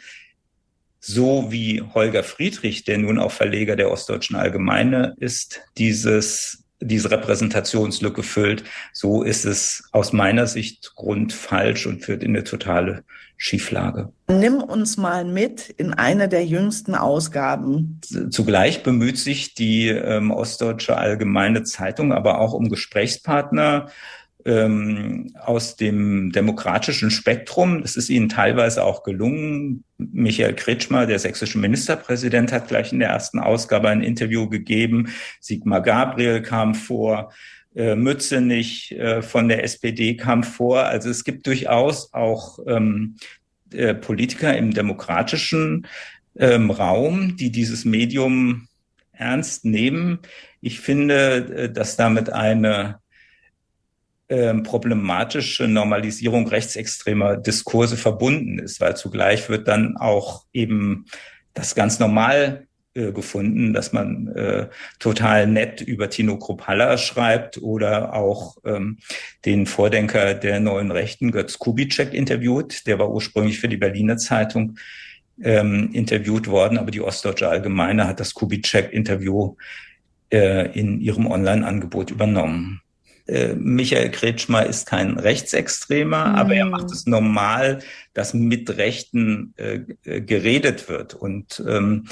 so wie Holger Friedrich, der nun auch Verleger der Ostdeutschen Allgemeine ist, diese Repräsentationslücke füllt, so ist es aus meiner Sicht grundfalsch und führt in eine totale Schieflage. Nimm uns mal mit in eine der jüngsten Ausgaben. Zugleich bemüht sich die Ostdeutsche Allgemeine Zeitung aber auch um Gesprächspartner aus dem demokratischen Spektrum. Es ist ihnen teilweise auch gelungen. Michael Kretschmer, der sächsische Ministerpräsident, hat gleich in der ersten Ausgabe ein Interview gegeben. Sigmar Gabriel kam vor, Mützenich von der SPD kam vor. Also es gibt durchaus auch Politiker im demokratischen Raum, die dieses Medium ernst nehmen. Ich finde, dass damit eine problematische Normalisierung rechtsextremer Diskurse verbunden ist, weil zugleich wird dann auch eben das ganz normal gefunden, dass man total nett über Tino Kruppalla schreibt oder auch den Vordenker der Neuen Rechten, Götz Kubitschek, interviewt. Der war ursprünglich für die Berliner Zeitung interviewt worden, aber die Ostdeutsche Allgemeine hat das Kubitschek-Interview in ihrem Online-Angebot übernommen. Michael Kretschmer ist kein Rechtsextremer, aber er macht es normal, dass mit Rechten geredet wird, und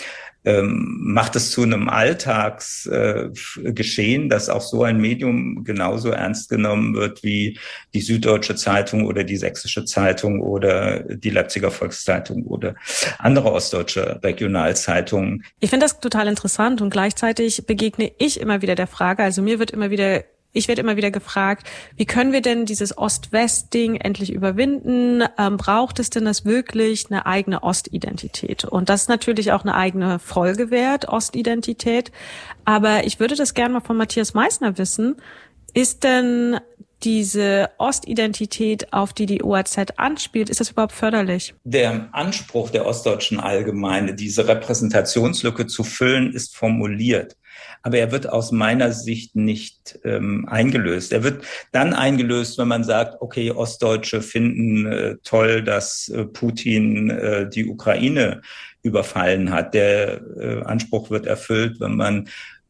macht es zu einem Alltagsgeschehen, dass auch so ein Medium genauso ernst genommen wird wie die Süddeutsche Zeitung oder die Sächsische Zeitung oder die Leipziger Volkszeitung oder andere ostdeutsche Regionalzeitungen. Ich finde das total interessant, und gleichzeitig begegne ich immer wieder der Frage, also ich werde immer wieder gefragt, wie können wir denn dieses Ost-West-Ding endlich überwinden? Braucht es denn das wirklich, eine eigene Ostidentität? Und das ist natürlich auch eine eigene Folge wert, Ostidentität. Aber ich würde das gerne mal von Matthias Meissner wissen. Ist denn diese Ostidentität, auf die die OAZ anspielt, ist das überhaupt förderlich? Der Anspruch der Ostdeutschen Allgemeine, diese Repräsentationslücke zu füllen, ist formuliert. Aber er wird aus meiner Sicht nicht eingelöst. Er wird dann eingelöst, wenn man sagt, okay, Ostdeutsche finden toll, dass Putin die Ukraine überfallen hat. Der Anspruch wird erfüllt, wenn man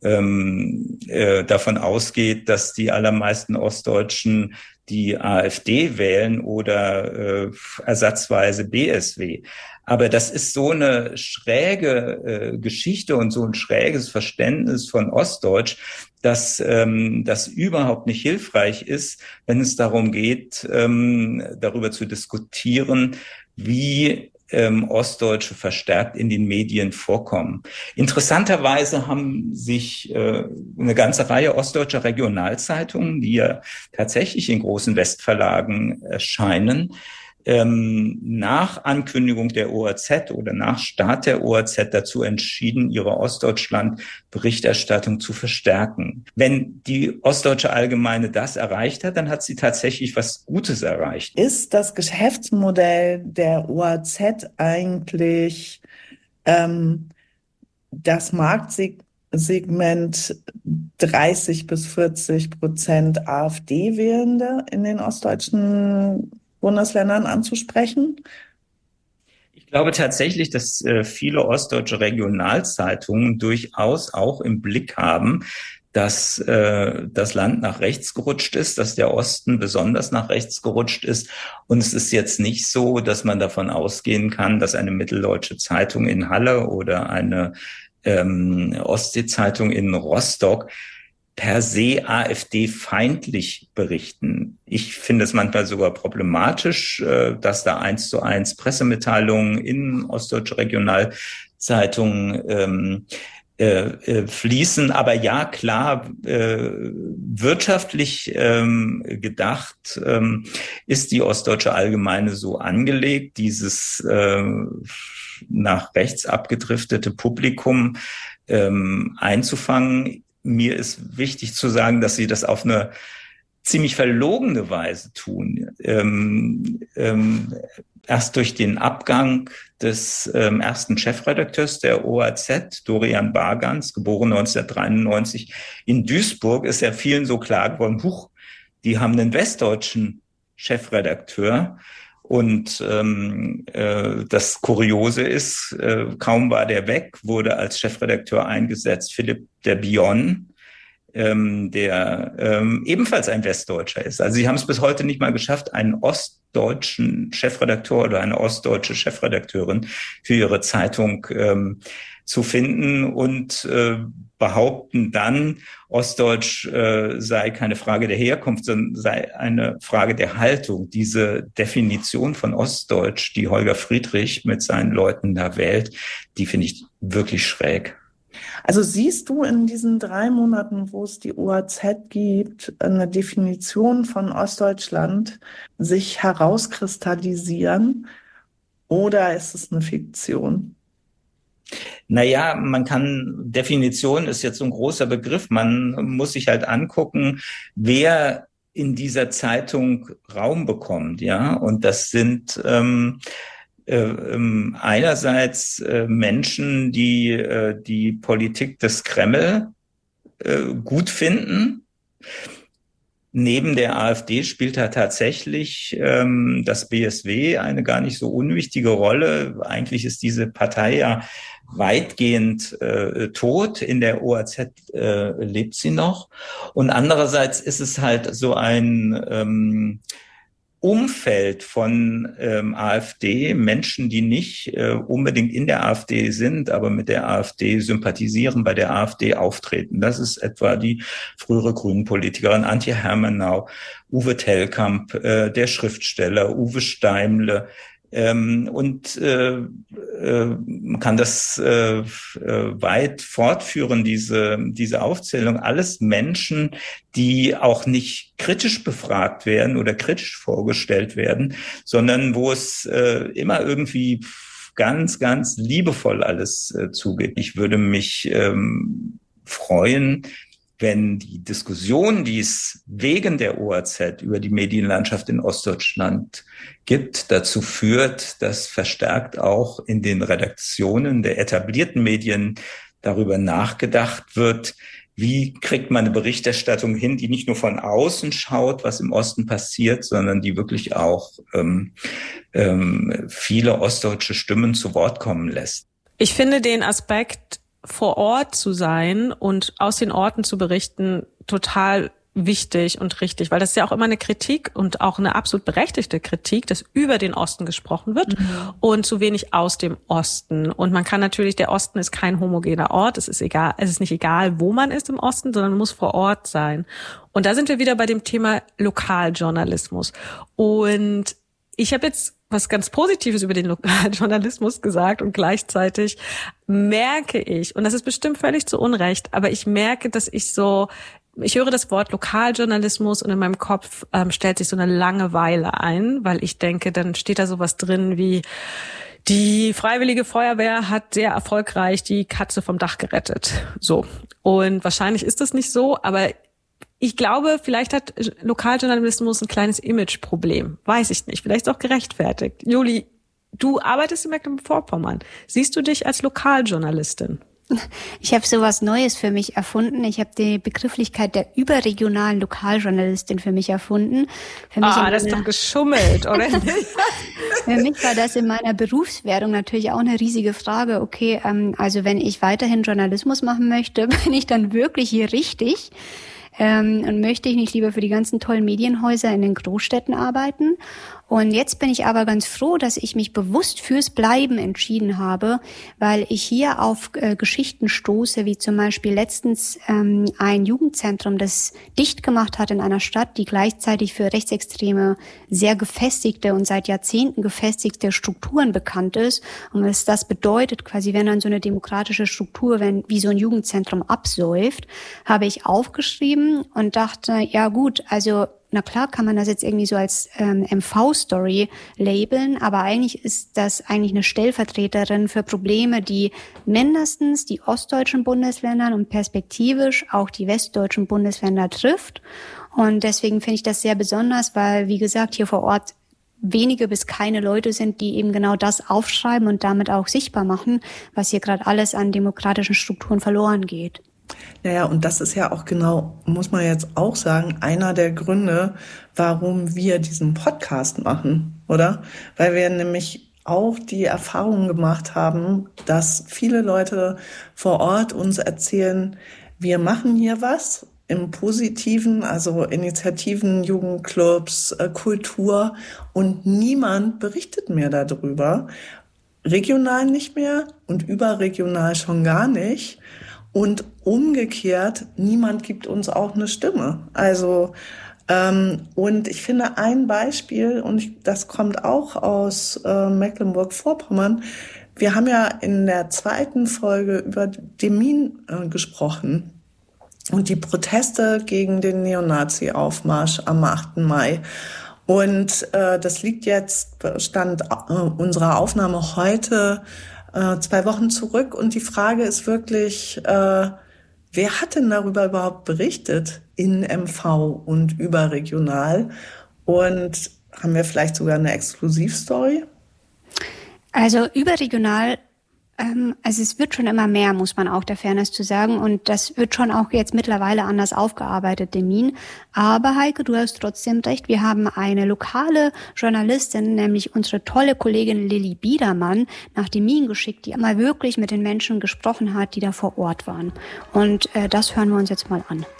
davon ausgeht, dass die allermeisten Ostdeutschen die AfD wählen oder ersatzweise BSW. Aber das ist so eine schräge Geschichte und so ein schräges Verständnis von Ostdeutsch, dass das überhaupt nicht hilfreich ist, wenn es darum geht, darüber zu diskutieren, wie Ostdeutsche verstärkt in den Medien vorkommen. Interessanterweise haben sich eine ganze Reihe ostdeutscher Regionalzeitungen, die ja tatsächlich in großen Westverlagen erscheinen, nach Ankündigung der OAZ oder nach Start der OAZ dazu entschieden, ihre Ostdeutschland-Berichterstattung zu verstärken. Wenn die Ostdeutsche Allgemeine das erreicht hat, dann hat sie tatsächlich was Gutes erreicht. Ist das Geschäftsmodell der OAZ eigentlich das Marktsegment 30-40% AfD-Wählende in den ostdeutschen Bundesländern anzusprechen? Ich glaube tatsächlich, dass viele ostdeutsche Regionalzeitungen durchaus auch im Blick haben, dass das Land nach rechts gerutscht ist, dass der Osten besonders nach rechts gerutscht ist. Und es ist jetzt nicht so, dass man davon ausgehen kann, dass eine mitteldeutsche Zeitung in Halle oder eine Ostsee-Zeitung in Rostock per se AfD-feindlich berichten. Ich finde es manchmal sogar problematisch, dass da 1:1 Pressemitteilungen in ostdeutsche Regionalzeitungen fließen. Aber ja, klar, wirtschaftlich gedacht ist die Ostdeutsche Allgemeine so angelegt, dieses nach rechts abgedriftete Publikum einzufangen. Mir ist wichtig zu sagen, dass sie das auf eine ziemlich verlogene Weise tun. Erst durch den Abgang des ersten Chefredakteurs der OAZ, Dorian Bargans, geboren 1993 in Duisburg, ist ja vielen so klar geworden, huch, die haben einen westdeutschen Chefredakteur. Und das Kuriose ist, kaum war der weg, wurde als Chefredakteur eingesetzt Philipp de Bion, der ebenfalls ein Westdeutscher ist. Also sie haben es bis heute nicht mal geschafft, einen ostdeutschen Chefredakteur oder eine ostdeutsche Chefredakteurin für ihre Zeitung zu finden und behaupten dann, Ostdeutsch sei keine Frage der Herkunft, sondern sei eine Frage der Haltung. Diese Definition von Ostdeutsch, die Holger Friedrich mit seinen Leuten da wählt, die finde ich wirklich schräg. Also siehst du in diesen 3 Monaten, wo es die OAZ gibt, eine Definition von Ostdeutschland sich herauskristallisieren, oder ist es eine Fiktion? Naja, Definition ist jetzt so ein großer Begriff. Man muss sich halt angucken, wer in dieser Zeitung Raum bekommt, ja. Und das sind einerseits Menschen, die die Politik des Kreml gut finden. Neben der AfD spielt da tatsächlich das BSW eine gar nicht so unwichtige Rolle. Eigentlich ist diese Partei ja weitgehend tot. In der OAZ lebt sie noch. Und andererseits ist es halt so ein Umfeld von AfD, Menschen, die nicht unbedingt in der AfD sind, aber mit der AfD sympathisieren, bei der AfD auftreten. Das ist etwa die frühere Grünen-Politikerin Antje Hermenau, Uwe Tellkamp, der Schriftsteller Uwe Steimle. Man kann das weit fortführen, diese Aufzählung. Alles Menschen, die auch nicht kritisch befragt werden oder kritisch vorgestellt werden, sondern wo es immer irgendwie ganz, ganz liebevoll alles zugeht. Ich würde mich freuen, wenn die Diskussion, die es wegen der OAZ über die Medienlandschaft in Ostdeutschland gibt, dazu führt, dass verstärkt auch in den Redaktionen der etablierten Medien darüber nachgedacht wird, wie kriegt man eine Berichterstattung hin, die nicht nur von außen schaut, was im Osten passiert, sondern die wirklich auch viele ostdeutsche Stimmen zu Wort kommen lässt. Ich finde den Aspekt, vor Ort zu sein und aus den Orten zu berichten, total wichtig und richtig, weil das ist ja auch immer eine Kritik und auch eine absolut berechtigte Kritik, dass über den Osten gesprochen wird und zu wenig aus dem Osten. Und man kann natürlich, der Osten ist kein homogener Ort, es ist nicht egal, wo man ist im Osten, sondern muss vor Ort sein. Und da sind wir wieder bei dem Thema Lokaljournalismus. Und ich habe jetzt was ganz Positives über den Lokaljournalismus gesagt und gleichzeitig merke ich, und das ist bestimmt völlig zu Unrecht, aber ich merke, dass ich höre das Wort Lokaljournalismus und in meinem Kopf stellt sich so eine Langeweile ein, weil ich denke, dann steht da sowas drin wie, die Freiwillige Feuerwehr hat sehr erfolgreich die Katze vom Dach gerettet. So. Und wahrscheinlich ist das nicht so, aber ich glaube, vielleicht hat Lokaljournalismus ein kleines Imageproblem. Weiß ich nicht. Vielleicht ist auch gerechtfertigt. Juli, du arbeitest in Mecklenburg-Vorpommern. Siehst du dich als Lokaljournalistin? Ich habe sowas Neues für mich erfunden. Ich habe die Begrifflichkeit der überregionalen Lokaljournalistin für mich erfunden. Für mich das ist doch geschummelt, oder? Für mich war das in meiner Berufswerdung natürlich auch eine riesige Frage. Okay, also wenn ich weiterhin Journalismus machen möchte, bin ich dann wirklich hier richtig? Und möchte ich nicht lieber für die ganzen tollen Medienhäuser in den Großstädten arbeiten? Und jetzt bin ich aber ganz froh, dass ich mich bewusst fürs Bleiben entschieden habe, weil ich hier auf Geschichten stoße, wie zum Beispiel letztens ein Jugendzentrum, das dicht gemacht hat in einer Stadt, die gleichzeitig für rechtsextreme, sehr gefestigte und seit Jahrzehnten gefestigte Strukturen bekannt ist. Und was das bedeutet, quasi wenn dann so eine demokratische Struktur, wie so ein Jugendzentrum absäuft, habe ich aufgeschrieben und dachte, ja gut, also na klar kann man das jetzt irgendwie so als MV-Story labeln, aber eigentlich ist das eigentlich eine Stellvertreterin für Probleme, die mindestens die ostdeutschen Bundesländer und perspektivisch auch die westdeutschen Bundesländer trifft. Und deswegen finde ich das sehr besonders, weil, wie gesagt, hier vor Ort wenige bis keine Leute sind, die eben genau das aufschreiben und damit auch sichtbar machen, was hier gerade alles an demokratischen Strukturen verloren geht. Naja, und das ist ja auch genau, muss man jetzt auch sagen, einer der Gründe, warum wir diesen Podcast machen, oder? Weil wir nämlich auch die Erfahrung gemacht haben, dass viele Leute vor Ort uns erzählen, wir machen hier was im Positiven, also Initiativen, Jugendclubs, Kultur, und niemand berichtet mehr darüber. Regional nicht mehr und überregional schon gar nicht. Und umgekehrt, niemand gibt uns auch eine Stimme. Also, und ich finde ein Beispiel, und das kommt auch aus Mecklenburg-Vorpommern. Wir haben ja in der 2. Folge über Demmin gesprochen und die Proteste gegen den Neonazi-Aufmarsch am 8. Mai. Und das liegt jetzt, Stand unserer Aufnahme heute, 2 Wochen zurück, und die Frage ist wirklich, wer hat denn darüber überhaupt berichtet in MV und überregional? Und haben wir vielleicht sogar eine Exklusivstory? Also überregional, also es wird schon immer mehr, muss man auch der Fairness zu sagen, und das wird schon auch jetzt mittlerweile anders aufgearbeitet, Demmin. Aber Heike, du hast trotzdem recht, wir haben eine lokale Journalistin, nämlich unsere tolle Kollegin Lilly Biedermann, nach Demmin geschickt, die mal wirklich mit den Menschen gesprochen hat, die da vor Ort waren. Und das hören wir uns jetzt mal an.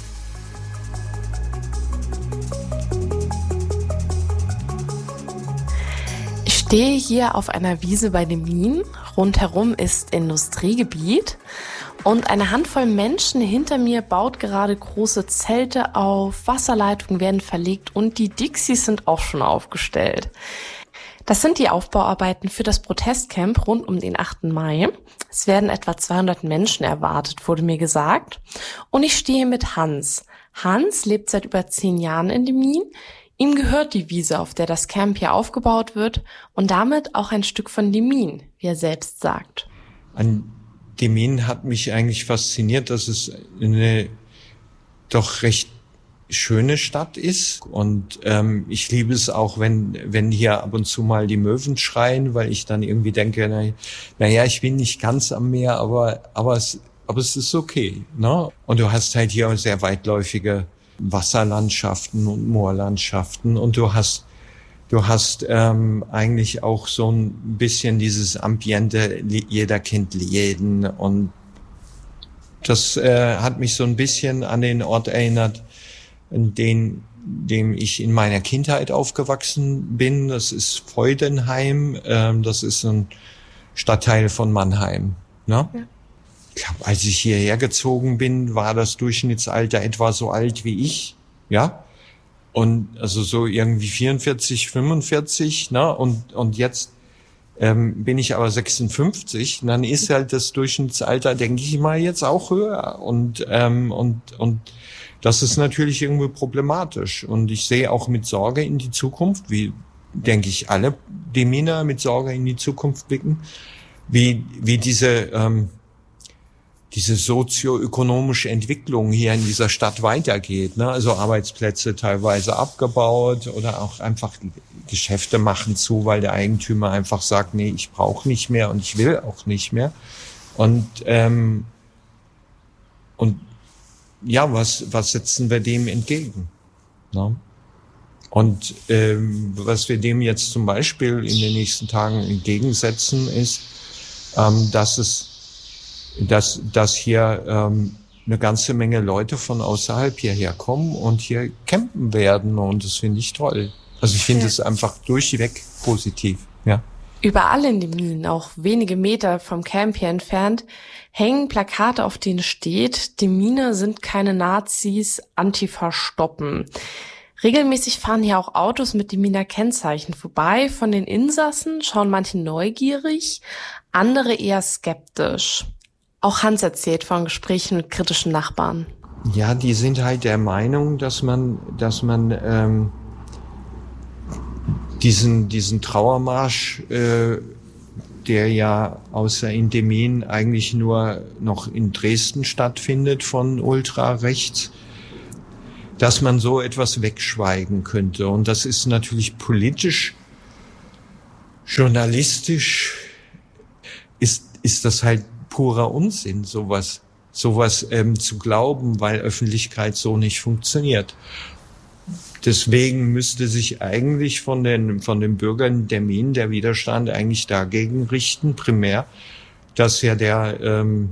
Ich stehe hier auf einer Wiese bei Demmin. Rundherum ist Industriegebiet und eine Handvoll Menschen hinter mir baut gerade große Zelte auf, Wasserleitungen werden verlegt und die Dixies sind auch schon aufgestellt. Das sind die Aufbauarbeiten für das Protestcamp rund um den 8. Mai. Es werden etwa 200 Menschen erwartet, wurde mir gesagt. Und ich stehe mit Hans. Hans lebt seit über 10 Jahren in Demmin. Ihm gehört die Wiese, auf der das Camp hier aufgebaut wird und damit auch ein Stück von Demmin, wie er selbst sagt. An Demmin hat mich eigentlich fasziniert, dass es eine doch recht schöne Stadt ist. Und ich liebe es auch, wenn hier ab und zu mal die Möwen schreien, weil ich dann irgendwie denke, naja, ich bin nicht ganz am Meer, aber es ist okay, ne? Und du hast halt hier sehr weitläufige Wasserlandschaften und Moorlandschaften und du hast eigentlich auch so ein bisschen dieses Ambiente, jeder kennt jeden, und das hat mich so ein bisschen an den Ort erinnert, in dem ich in meiner Kindheit aufgewachsen bin. Das ist Freudenheim, das ist ein Stadtteil von Mannheim, ne? Ja. Ich glaube, als ich hierher gezogen bin, war das Durchschnittsalter etwa so alt wie ich, ja. Und also so irgendwie 44, 45, ne? Und jetzt bin ich aber 56. Und dann ist halt das Durchschnittsalter, denke ich mal, jetzt auch höher. Und das ist natürlich irgendwie problematisch. Und ich sehe auch mit Sorge in die Zukunft, wie, denke ich, alle Deminer mit Sorge in die Zukunft blicken, wie diese sozioökonomische Entwicklung hier in dieser Stadt weitergeht, ne? Also Arbeitsplätze teilweise abgebaut oder auch einfach Geschäfte machen zu, weil der Eigentümer einfach sagt, nee, ich brauche nicht mehr und ich will auch nicht mehr. Und ja, was setzen wir dem entgegen? Ne? Und was wir dem jetzt zum Beispiel in den nächsten Tagen entgegensetzen, ist, dass hier eine ganze Menge Leute von außerhalb hierher kommen und hier campen werden, und das finde ich toll. Also ich finde es einfach durchweg positiv, ja. Überall in den Minen, auch wenige Meter vom Camp hier entfernt, hängen Plakate, auf denen steht: Die Mine sind keine Nazis, Antifa stoppen. Regelmäßig fahren hier auch Autos mit dem Miner Kennzeichen vorbei. Von den Insassen schauen manche neugierig, andere eher skeptisch. Auch Hans erzählt von Gesprächen mit kritischen Nachbarn. Ja, die sind halt der Meinung, dass man diesen Trauermarsch, der ja außer in den Minen eigentlich nur noch in Dresden stattfindet von Ultrarechts, dass man so etwas wegschweigen könnte. Und das ist natürlich politisch, journalistisch, ist das halt purer Unsinn, sowas zu glauben, weil Öffentlichkeit so nicht funktioniert. Deswegen müsste sich eigentlich von den Bürgern der Minen der Widerstand eigentlich dagegen richten, primär, dass ja der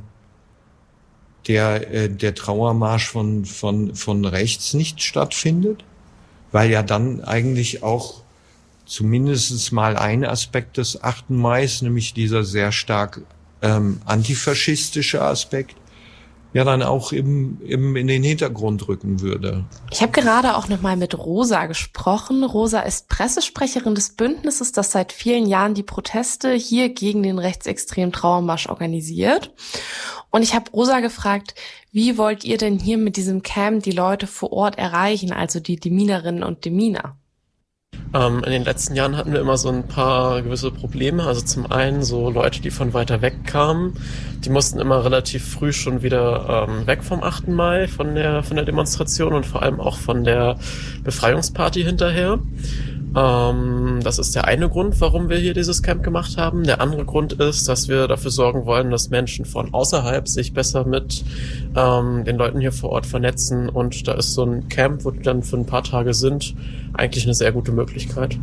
Trauermarsch von rechts nicht stattfindet, weil ja dann eigentlich auch zumindest mal ein Aspekt des 8. Mai, nämlich dieser sehr stark antifaschistische Aspekt, ja dann auch eben in den Hintergrund rücken würde. Ich habe gerade auch nochmal mit Rosa gesprochen. Rosa ist Pressesprecherin des Bündnisses, das seit vielen Jahren die Proteste hier gegen den rechtsextremen Trauermarsch organisiert. Und ich habe Rosa gefragt, wie wollt ihr denn hier mit diesem Camp die Leute vor Ort erreichen, also die Minerinnen und die Miner? In den letzten Jahren hatten wir immer so ein paar gewisse Probleme. Also zum einen so Leute, die von weiter weg kamen, die mussten immer relativ früh schon wieder weg vom 8. Mai, von der Demonstration und vor allem auch von der Befreiungsparty hinterher. Das ist der eine Grund, warum wir hier dieses Camp gemacht haben. Der andere Grund ist, dass wir dafür sorgen wollen, dass Menschen von außerhalb sich besser mit den Leuten hier vor Ort vernetzen. Und da ist so ein Camp, wo die dann für ein paar Tage sind, eigentlich eine sehr gute Möglichkeit.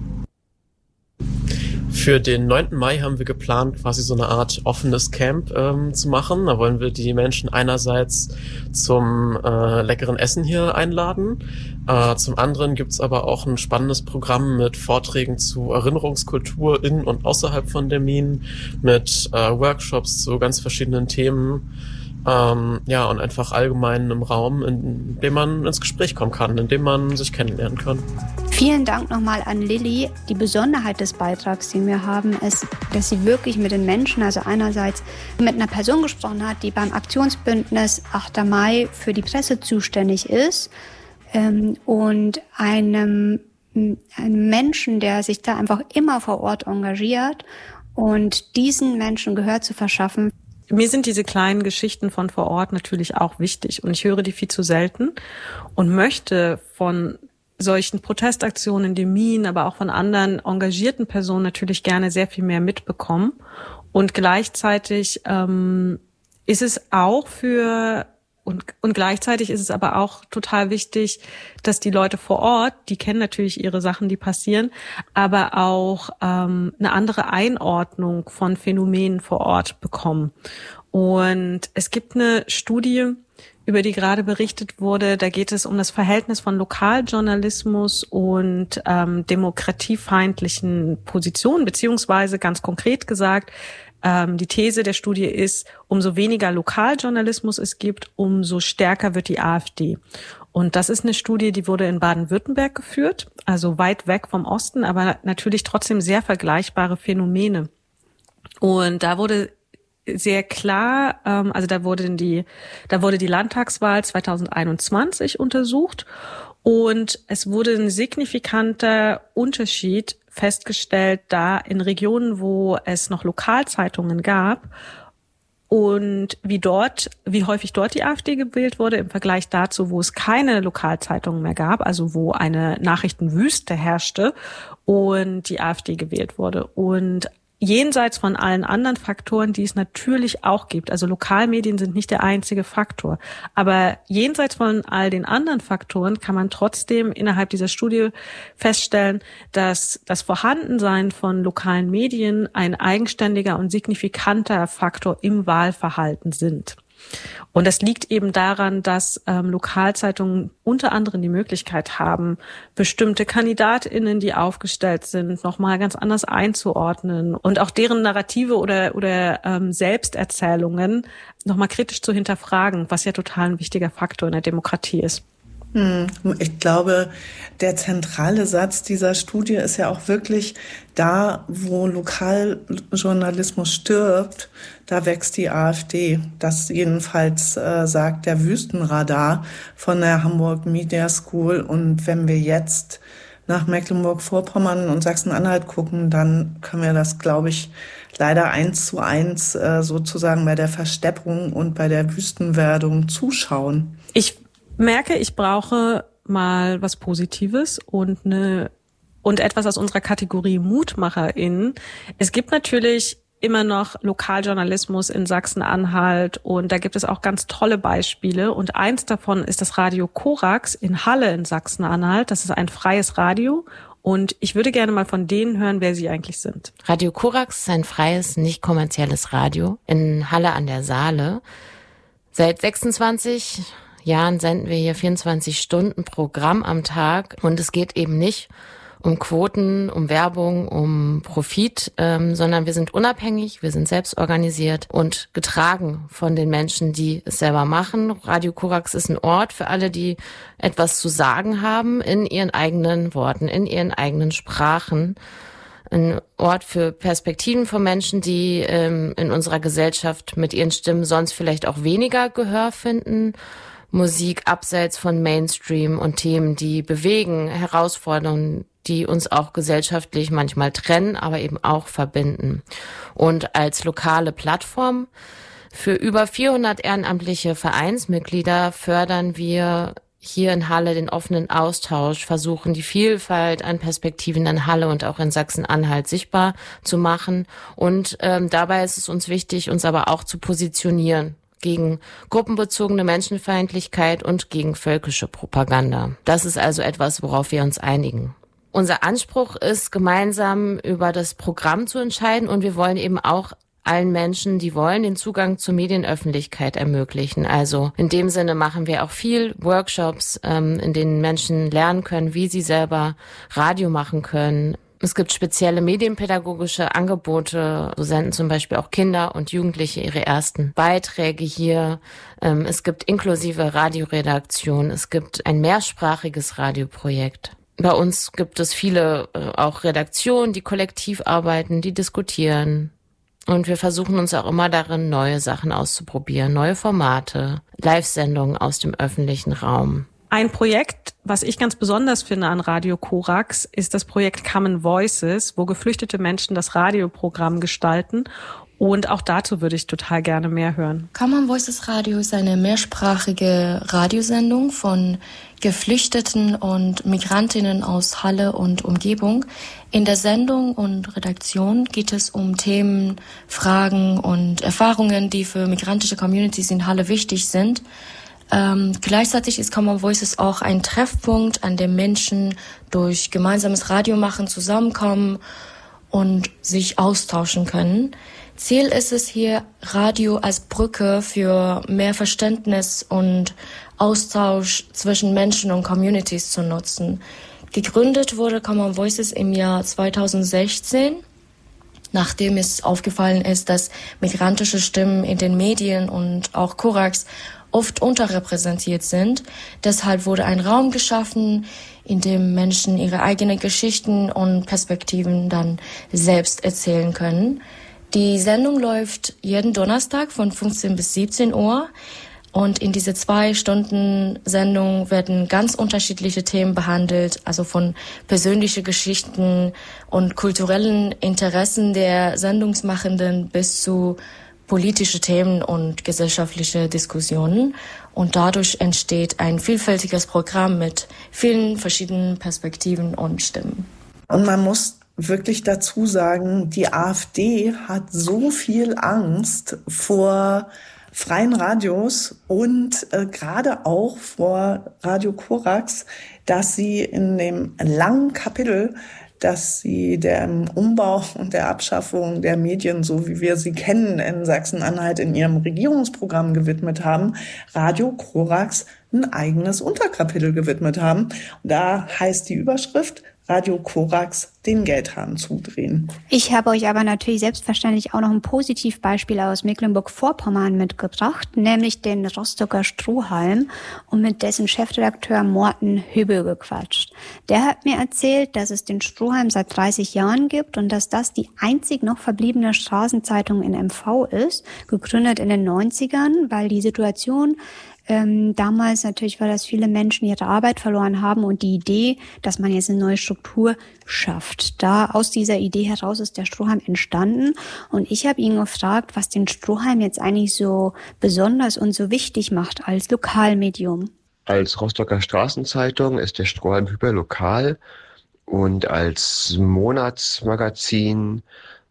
Für den 9. Mai haben wir geplant, quasi so eine Art offenes Camp zu machen. Da wollen wir die Menschen einerseits zum leckeren Essen hier einladen. Zum anderen gibt's aber auch ein spannendes Programm mit Vorträgen zu Erinnerungskultur in und außerhalb von den Minen, mit Workshops zu ganz verschiedenen Themen. Und einfach allgemein im Raum, in dem man ins Gespräch kommen kann, in dem man sich kennenlernen kann. Vielen Dank nochmal an Lilly. Die Besonderheit des Beitrags, den wir haben, ist, dass sie wirklich mit den Menschen, also einerseits mit einer Person gesprochen hat, die beim Aktionsbündnis 8. Mai für die Presse zuständig ist, und einem Menschen, der sich da einfach immer vor Ort engagiert, und diesen Menschen Gehör zu verschaffen. Mir sind diese kleinen Geschichten von vor Ort natürlich auch wichtig und ich höre die viel zu selten und möchte von solchen Protestaktionen in den Minen, aber auch von anderen engagierten Personen natürlich gerne sehr viel mehr mitbekommen. Und gleichzeitig ist es auch gleichzeitig ist es aber auch total wichtig, dass die Leute vor Ort, die kennen natürlich ihre Sachen, die passieren, aber auch eine andere Einordnung von Phänomenen vor Ort bekommen. Und es gibt eine Studie, über die gerade berichtet wurde, da geht es um das Verhältnis von Lokaljournalismus und demokratiefeindlichen Positionen, beziehungsweise ganz konkret gesagt, die These der Studie ist, umso weniger Lokaljournalismus es gibt, umso stärker wird die AfD. Und das ist eine Studie, die wurde in Baden-Württemberg geführt, also weit weg vom Osten, aber natürlich trotzdem sehr vergleichbare Phänomene. Und da wurde sehr klar, also da wurde die Landtagswahl 2021 untersucht und es wurde ein signifikanter Unterschied festgestellt, da in Regionen, wo es noch Lokalzeitungen gab und wie häufig dort die AfD gewählt wurde im Vergleich dazu, wo es keine Lokalzeitungen mehr gab, also wo eine Nachrichtenwüste herrschte und die AfD gewählt wurde. Und jenseits von allen anderen Faktoren, die es natürlich auch gibt. Also Lokalmedien sind nicht der einzige Faktor. Aber jenseits von all den anderen Faktoren kann man trotzdem innerhalb dieser Studie feststellen, dass das Vorhandensein von lokalen Medien ein eigenständiger und signifikanter Faktor im Wahlverhalten sind. Und das liegt eben daran, dass Lokalzeitungen unter anderem die Möglichkeit haben, bestimmte KandidatInnen, die aufgestellt sind, nochmal ganz anders einzuordnen und auch deren Narrative oder Selbsterzählungen nochmal kritisch zu hinterfragen, was ja total ein wichtiger Faktor in der Demokratie ist. Ich glaube, der zentrale Satz dieser Studie ist ja auch wirklich, da wo Lokaljournalismus stirbt, da wächst die AfD. Das jedenfalls sagt der Wüstenradar von der Hamburg Media School. Und wenn wir jetzt nach Mecklenburg-Vorpommern und Sachsen-Anhalt gucken, dann können wir das, glaube ich, leider 1:1 sozusagen bei der Versteppung und bei der Wüstenwerdung zuschauen. Ich merke, ich brauche mal was Positives und etwas aus unserer Kategorie MutmacherInnen. Es gibt natürlich immer noch Lokaljournalismus in Sachsen-Anhalt und da gibt es auch ganz tolle Beispiele und eins davon ist das Radio Korax in Halle in Sachsen-Anhalt. Das ist ein freies Radio und ich würde gerne mal von denen hören, wer sie eigentlich sind. Radio Korax ist ein freies, nicht kommerzielles Radio in Halle an der Saale. Seit 26 Jahren senden wir hier 24 Stunden Programm am Tag und es geht eben nicht um Quoten, um Werbung, um Profit, sondern wir sind unabhängig, wir sind selbst organisiert und getragen von den Menschen, die es selber machen. Radio Korax ist ein Ort für alle, die etwas zu sagen haben in ihren eigenen Worten, in ihren eigenen Sprachen. Ein Ort für Perspektiven von Menschen, die in unserer Gesellschaft mit ihren Stimmen sonst vielleicht auch weniger Gehör finden. Musik abseits von Mainstream und Themen, die bewegen, Herausforderungen, die uns auch gesellschaftlich manchmal trennen, aber eben auch verbinden. Und als lokale Plattform für über 400 ehrenamtliche Vereinsmitglieder fördern wir hier in Halle den offenen Austausch, versuchen die Vielfalt an Perspektiven in Halle und auch in Sachsen-Anhalt sichtbar zu machen. Und dabei ist es uns wichtig, uns aber auch zu positionieren gegen gruppenbezogene Menschenfeindlichkeit und gegen völkische Propaganda. Das ist also etwas, worauf wir uns einigen. Unser Anspruch ist, gemeinsam über das Programm zu entscheiden und wir wollen eben auch allen Menschen, die wollen, den Zugang zur Medienöffentlichkeit ermöglichen. Also in dem Sinne machen wir auch viel Workshops, in denen Menschen lernen können, wie sie selber Radio machen können. Es gibt spezielle medienpädagogische Angebote. So senden zum Beispiel auch Kinder und Jugendliche ihre ersten Beiträge hier. Es gibt inklusive Radioredaktion. Es gibt ein mehrsprachiges Radioprojekt. Bei uns gibt es viele auch Redaktionen, die kollektiv arbeiten, die diskutieren. Und wir versuchen uns auch immer darin, neue Sachen auszuprobieren, neue Formate, Live-Sendungen aus dem öffentlichen Raum. Ein Projekt, was ich ganz besonders finde an Radio Korax, ist das Projekt Common Voices, wo geflüchtete Menschen das Radioprogramm gestalten. Und auch dazu würde ich total gerne mehr hören. Common Voices Radio ist eine mehrsprachige Radiosendung von Geflüchteten und Migrantinnen aus Halle und Umgebung. In der Sendung und Redaktion geht es um Themen, Fragen und Erfahrungen, die für migrantische Communities in Halle wichtig sind. Gleichzeitig ist Common Voices auch ein Treffpunkt, an dem Menschen durch gemeinsames Radiomachen zusammenkommen und sich austauschen können. Ziel ist es hier, Radio als Brücke für mehr Verständnis und Austausch zwischen Menschen und Communities zu nutzen. Gegründet wurde Common Voices im Jahr 2016, nachdem es aufgefallen ist, dass migrantische Stimmen in den Medien und auch Korax oft unterrepräsentiert sind. Deshalb wurde ein Raum geschaffen, in dem Menschen ihre eigenen Geschichten und Perspektiven dann selbst erzählen können. Die Sendung läuft jeden Donnerstag von 15 bis 17 Uhr. Und in diese 2 Stunden Sendung werden ganz unterschiedliche Themen behandelt, also von persönlichen Geschichten und kulturellen Interessen der Sendungsmachenden bis zu politische Themen und gesellschaftliche Diskussionen. Und dadurch entsteht ein vielfältiges Programm mit vielen verschiedenen Perspektiven und Stimmen. Und man muss wirklich dazu sagen, die AfD hat so viel Angst vor freien Radios und gerade auch vor Radio Korax, dass sie in dem langen Kapitel dass sie dem Umbau und der Abschaffung der Medien, so wie wir sie kennen, in Sachsen-Anhalt in ihrem Regierungsprogramm gewidmet haben, Radio Korax ein eigenes Unterkapitel gewidmet haben. Und da heißt die Überschrift: Radio Korax den Geldhahn zudrehen. Ich habe euch aber natürlich selbstverständlich auch noch ein Positivbeispiel aus Mecklenburg-Vorpommern mitgebracht, nämlich den Rostocker Strohhalm und mit dessen Chefredakteur Morten Hübbe gequatscht. Der hat mir erzählt, dass es den Strohhalm seit 30 Jahren gibt und dass das die einzig noch verbliebene Straßenzeitung in MV ist, gegründet in den 90ern, weil die Situation damals natürlich war, dass viele Menschen ihre Arbeit verloren haben und die Idee, dass man jetzt eine neue Struktur schafft. Aus dieser Idee heraus ist der Strohhalm entstanden und ich habe ihn gefragt, was den Strohhalm jetzt eigentlich so besonders und so wichtig macht als Lokalmedium. Als Rostocker Straßenzeitung ist der Strohhalm hyperlokal und als Monatsmagazin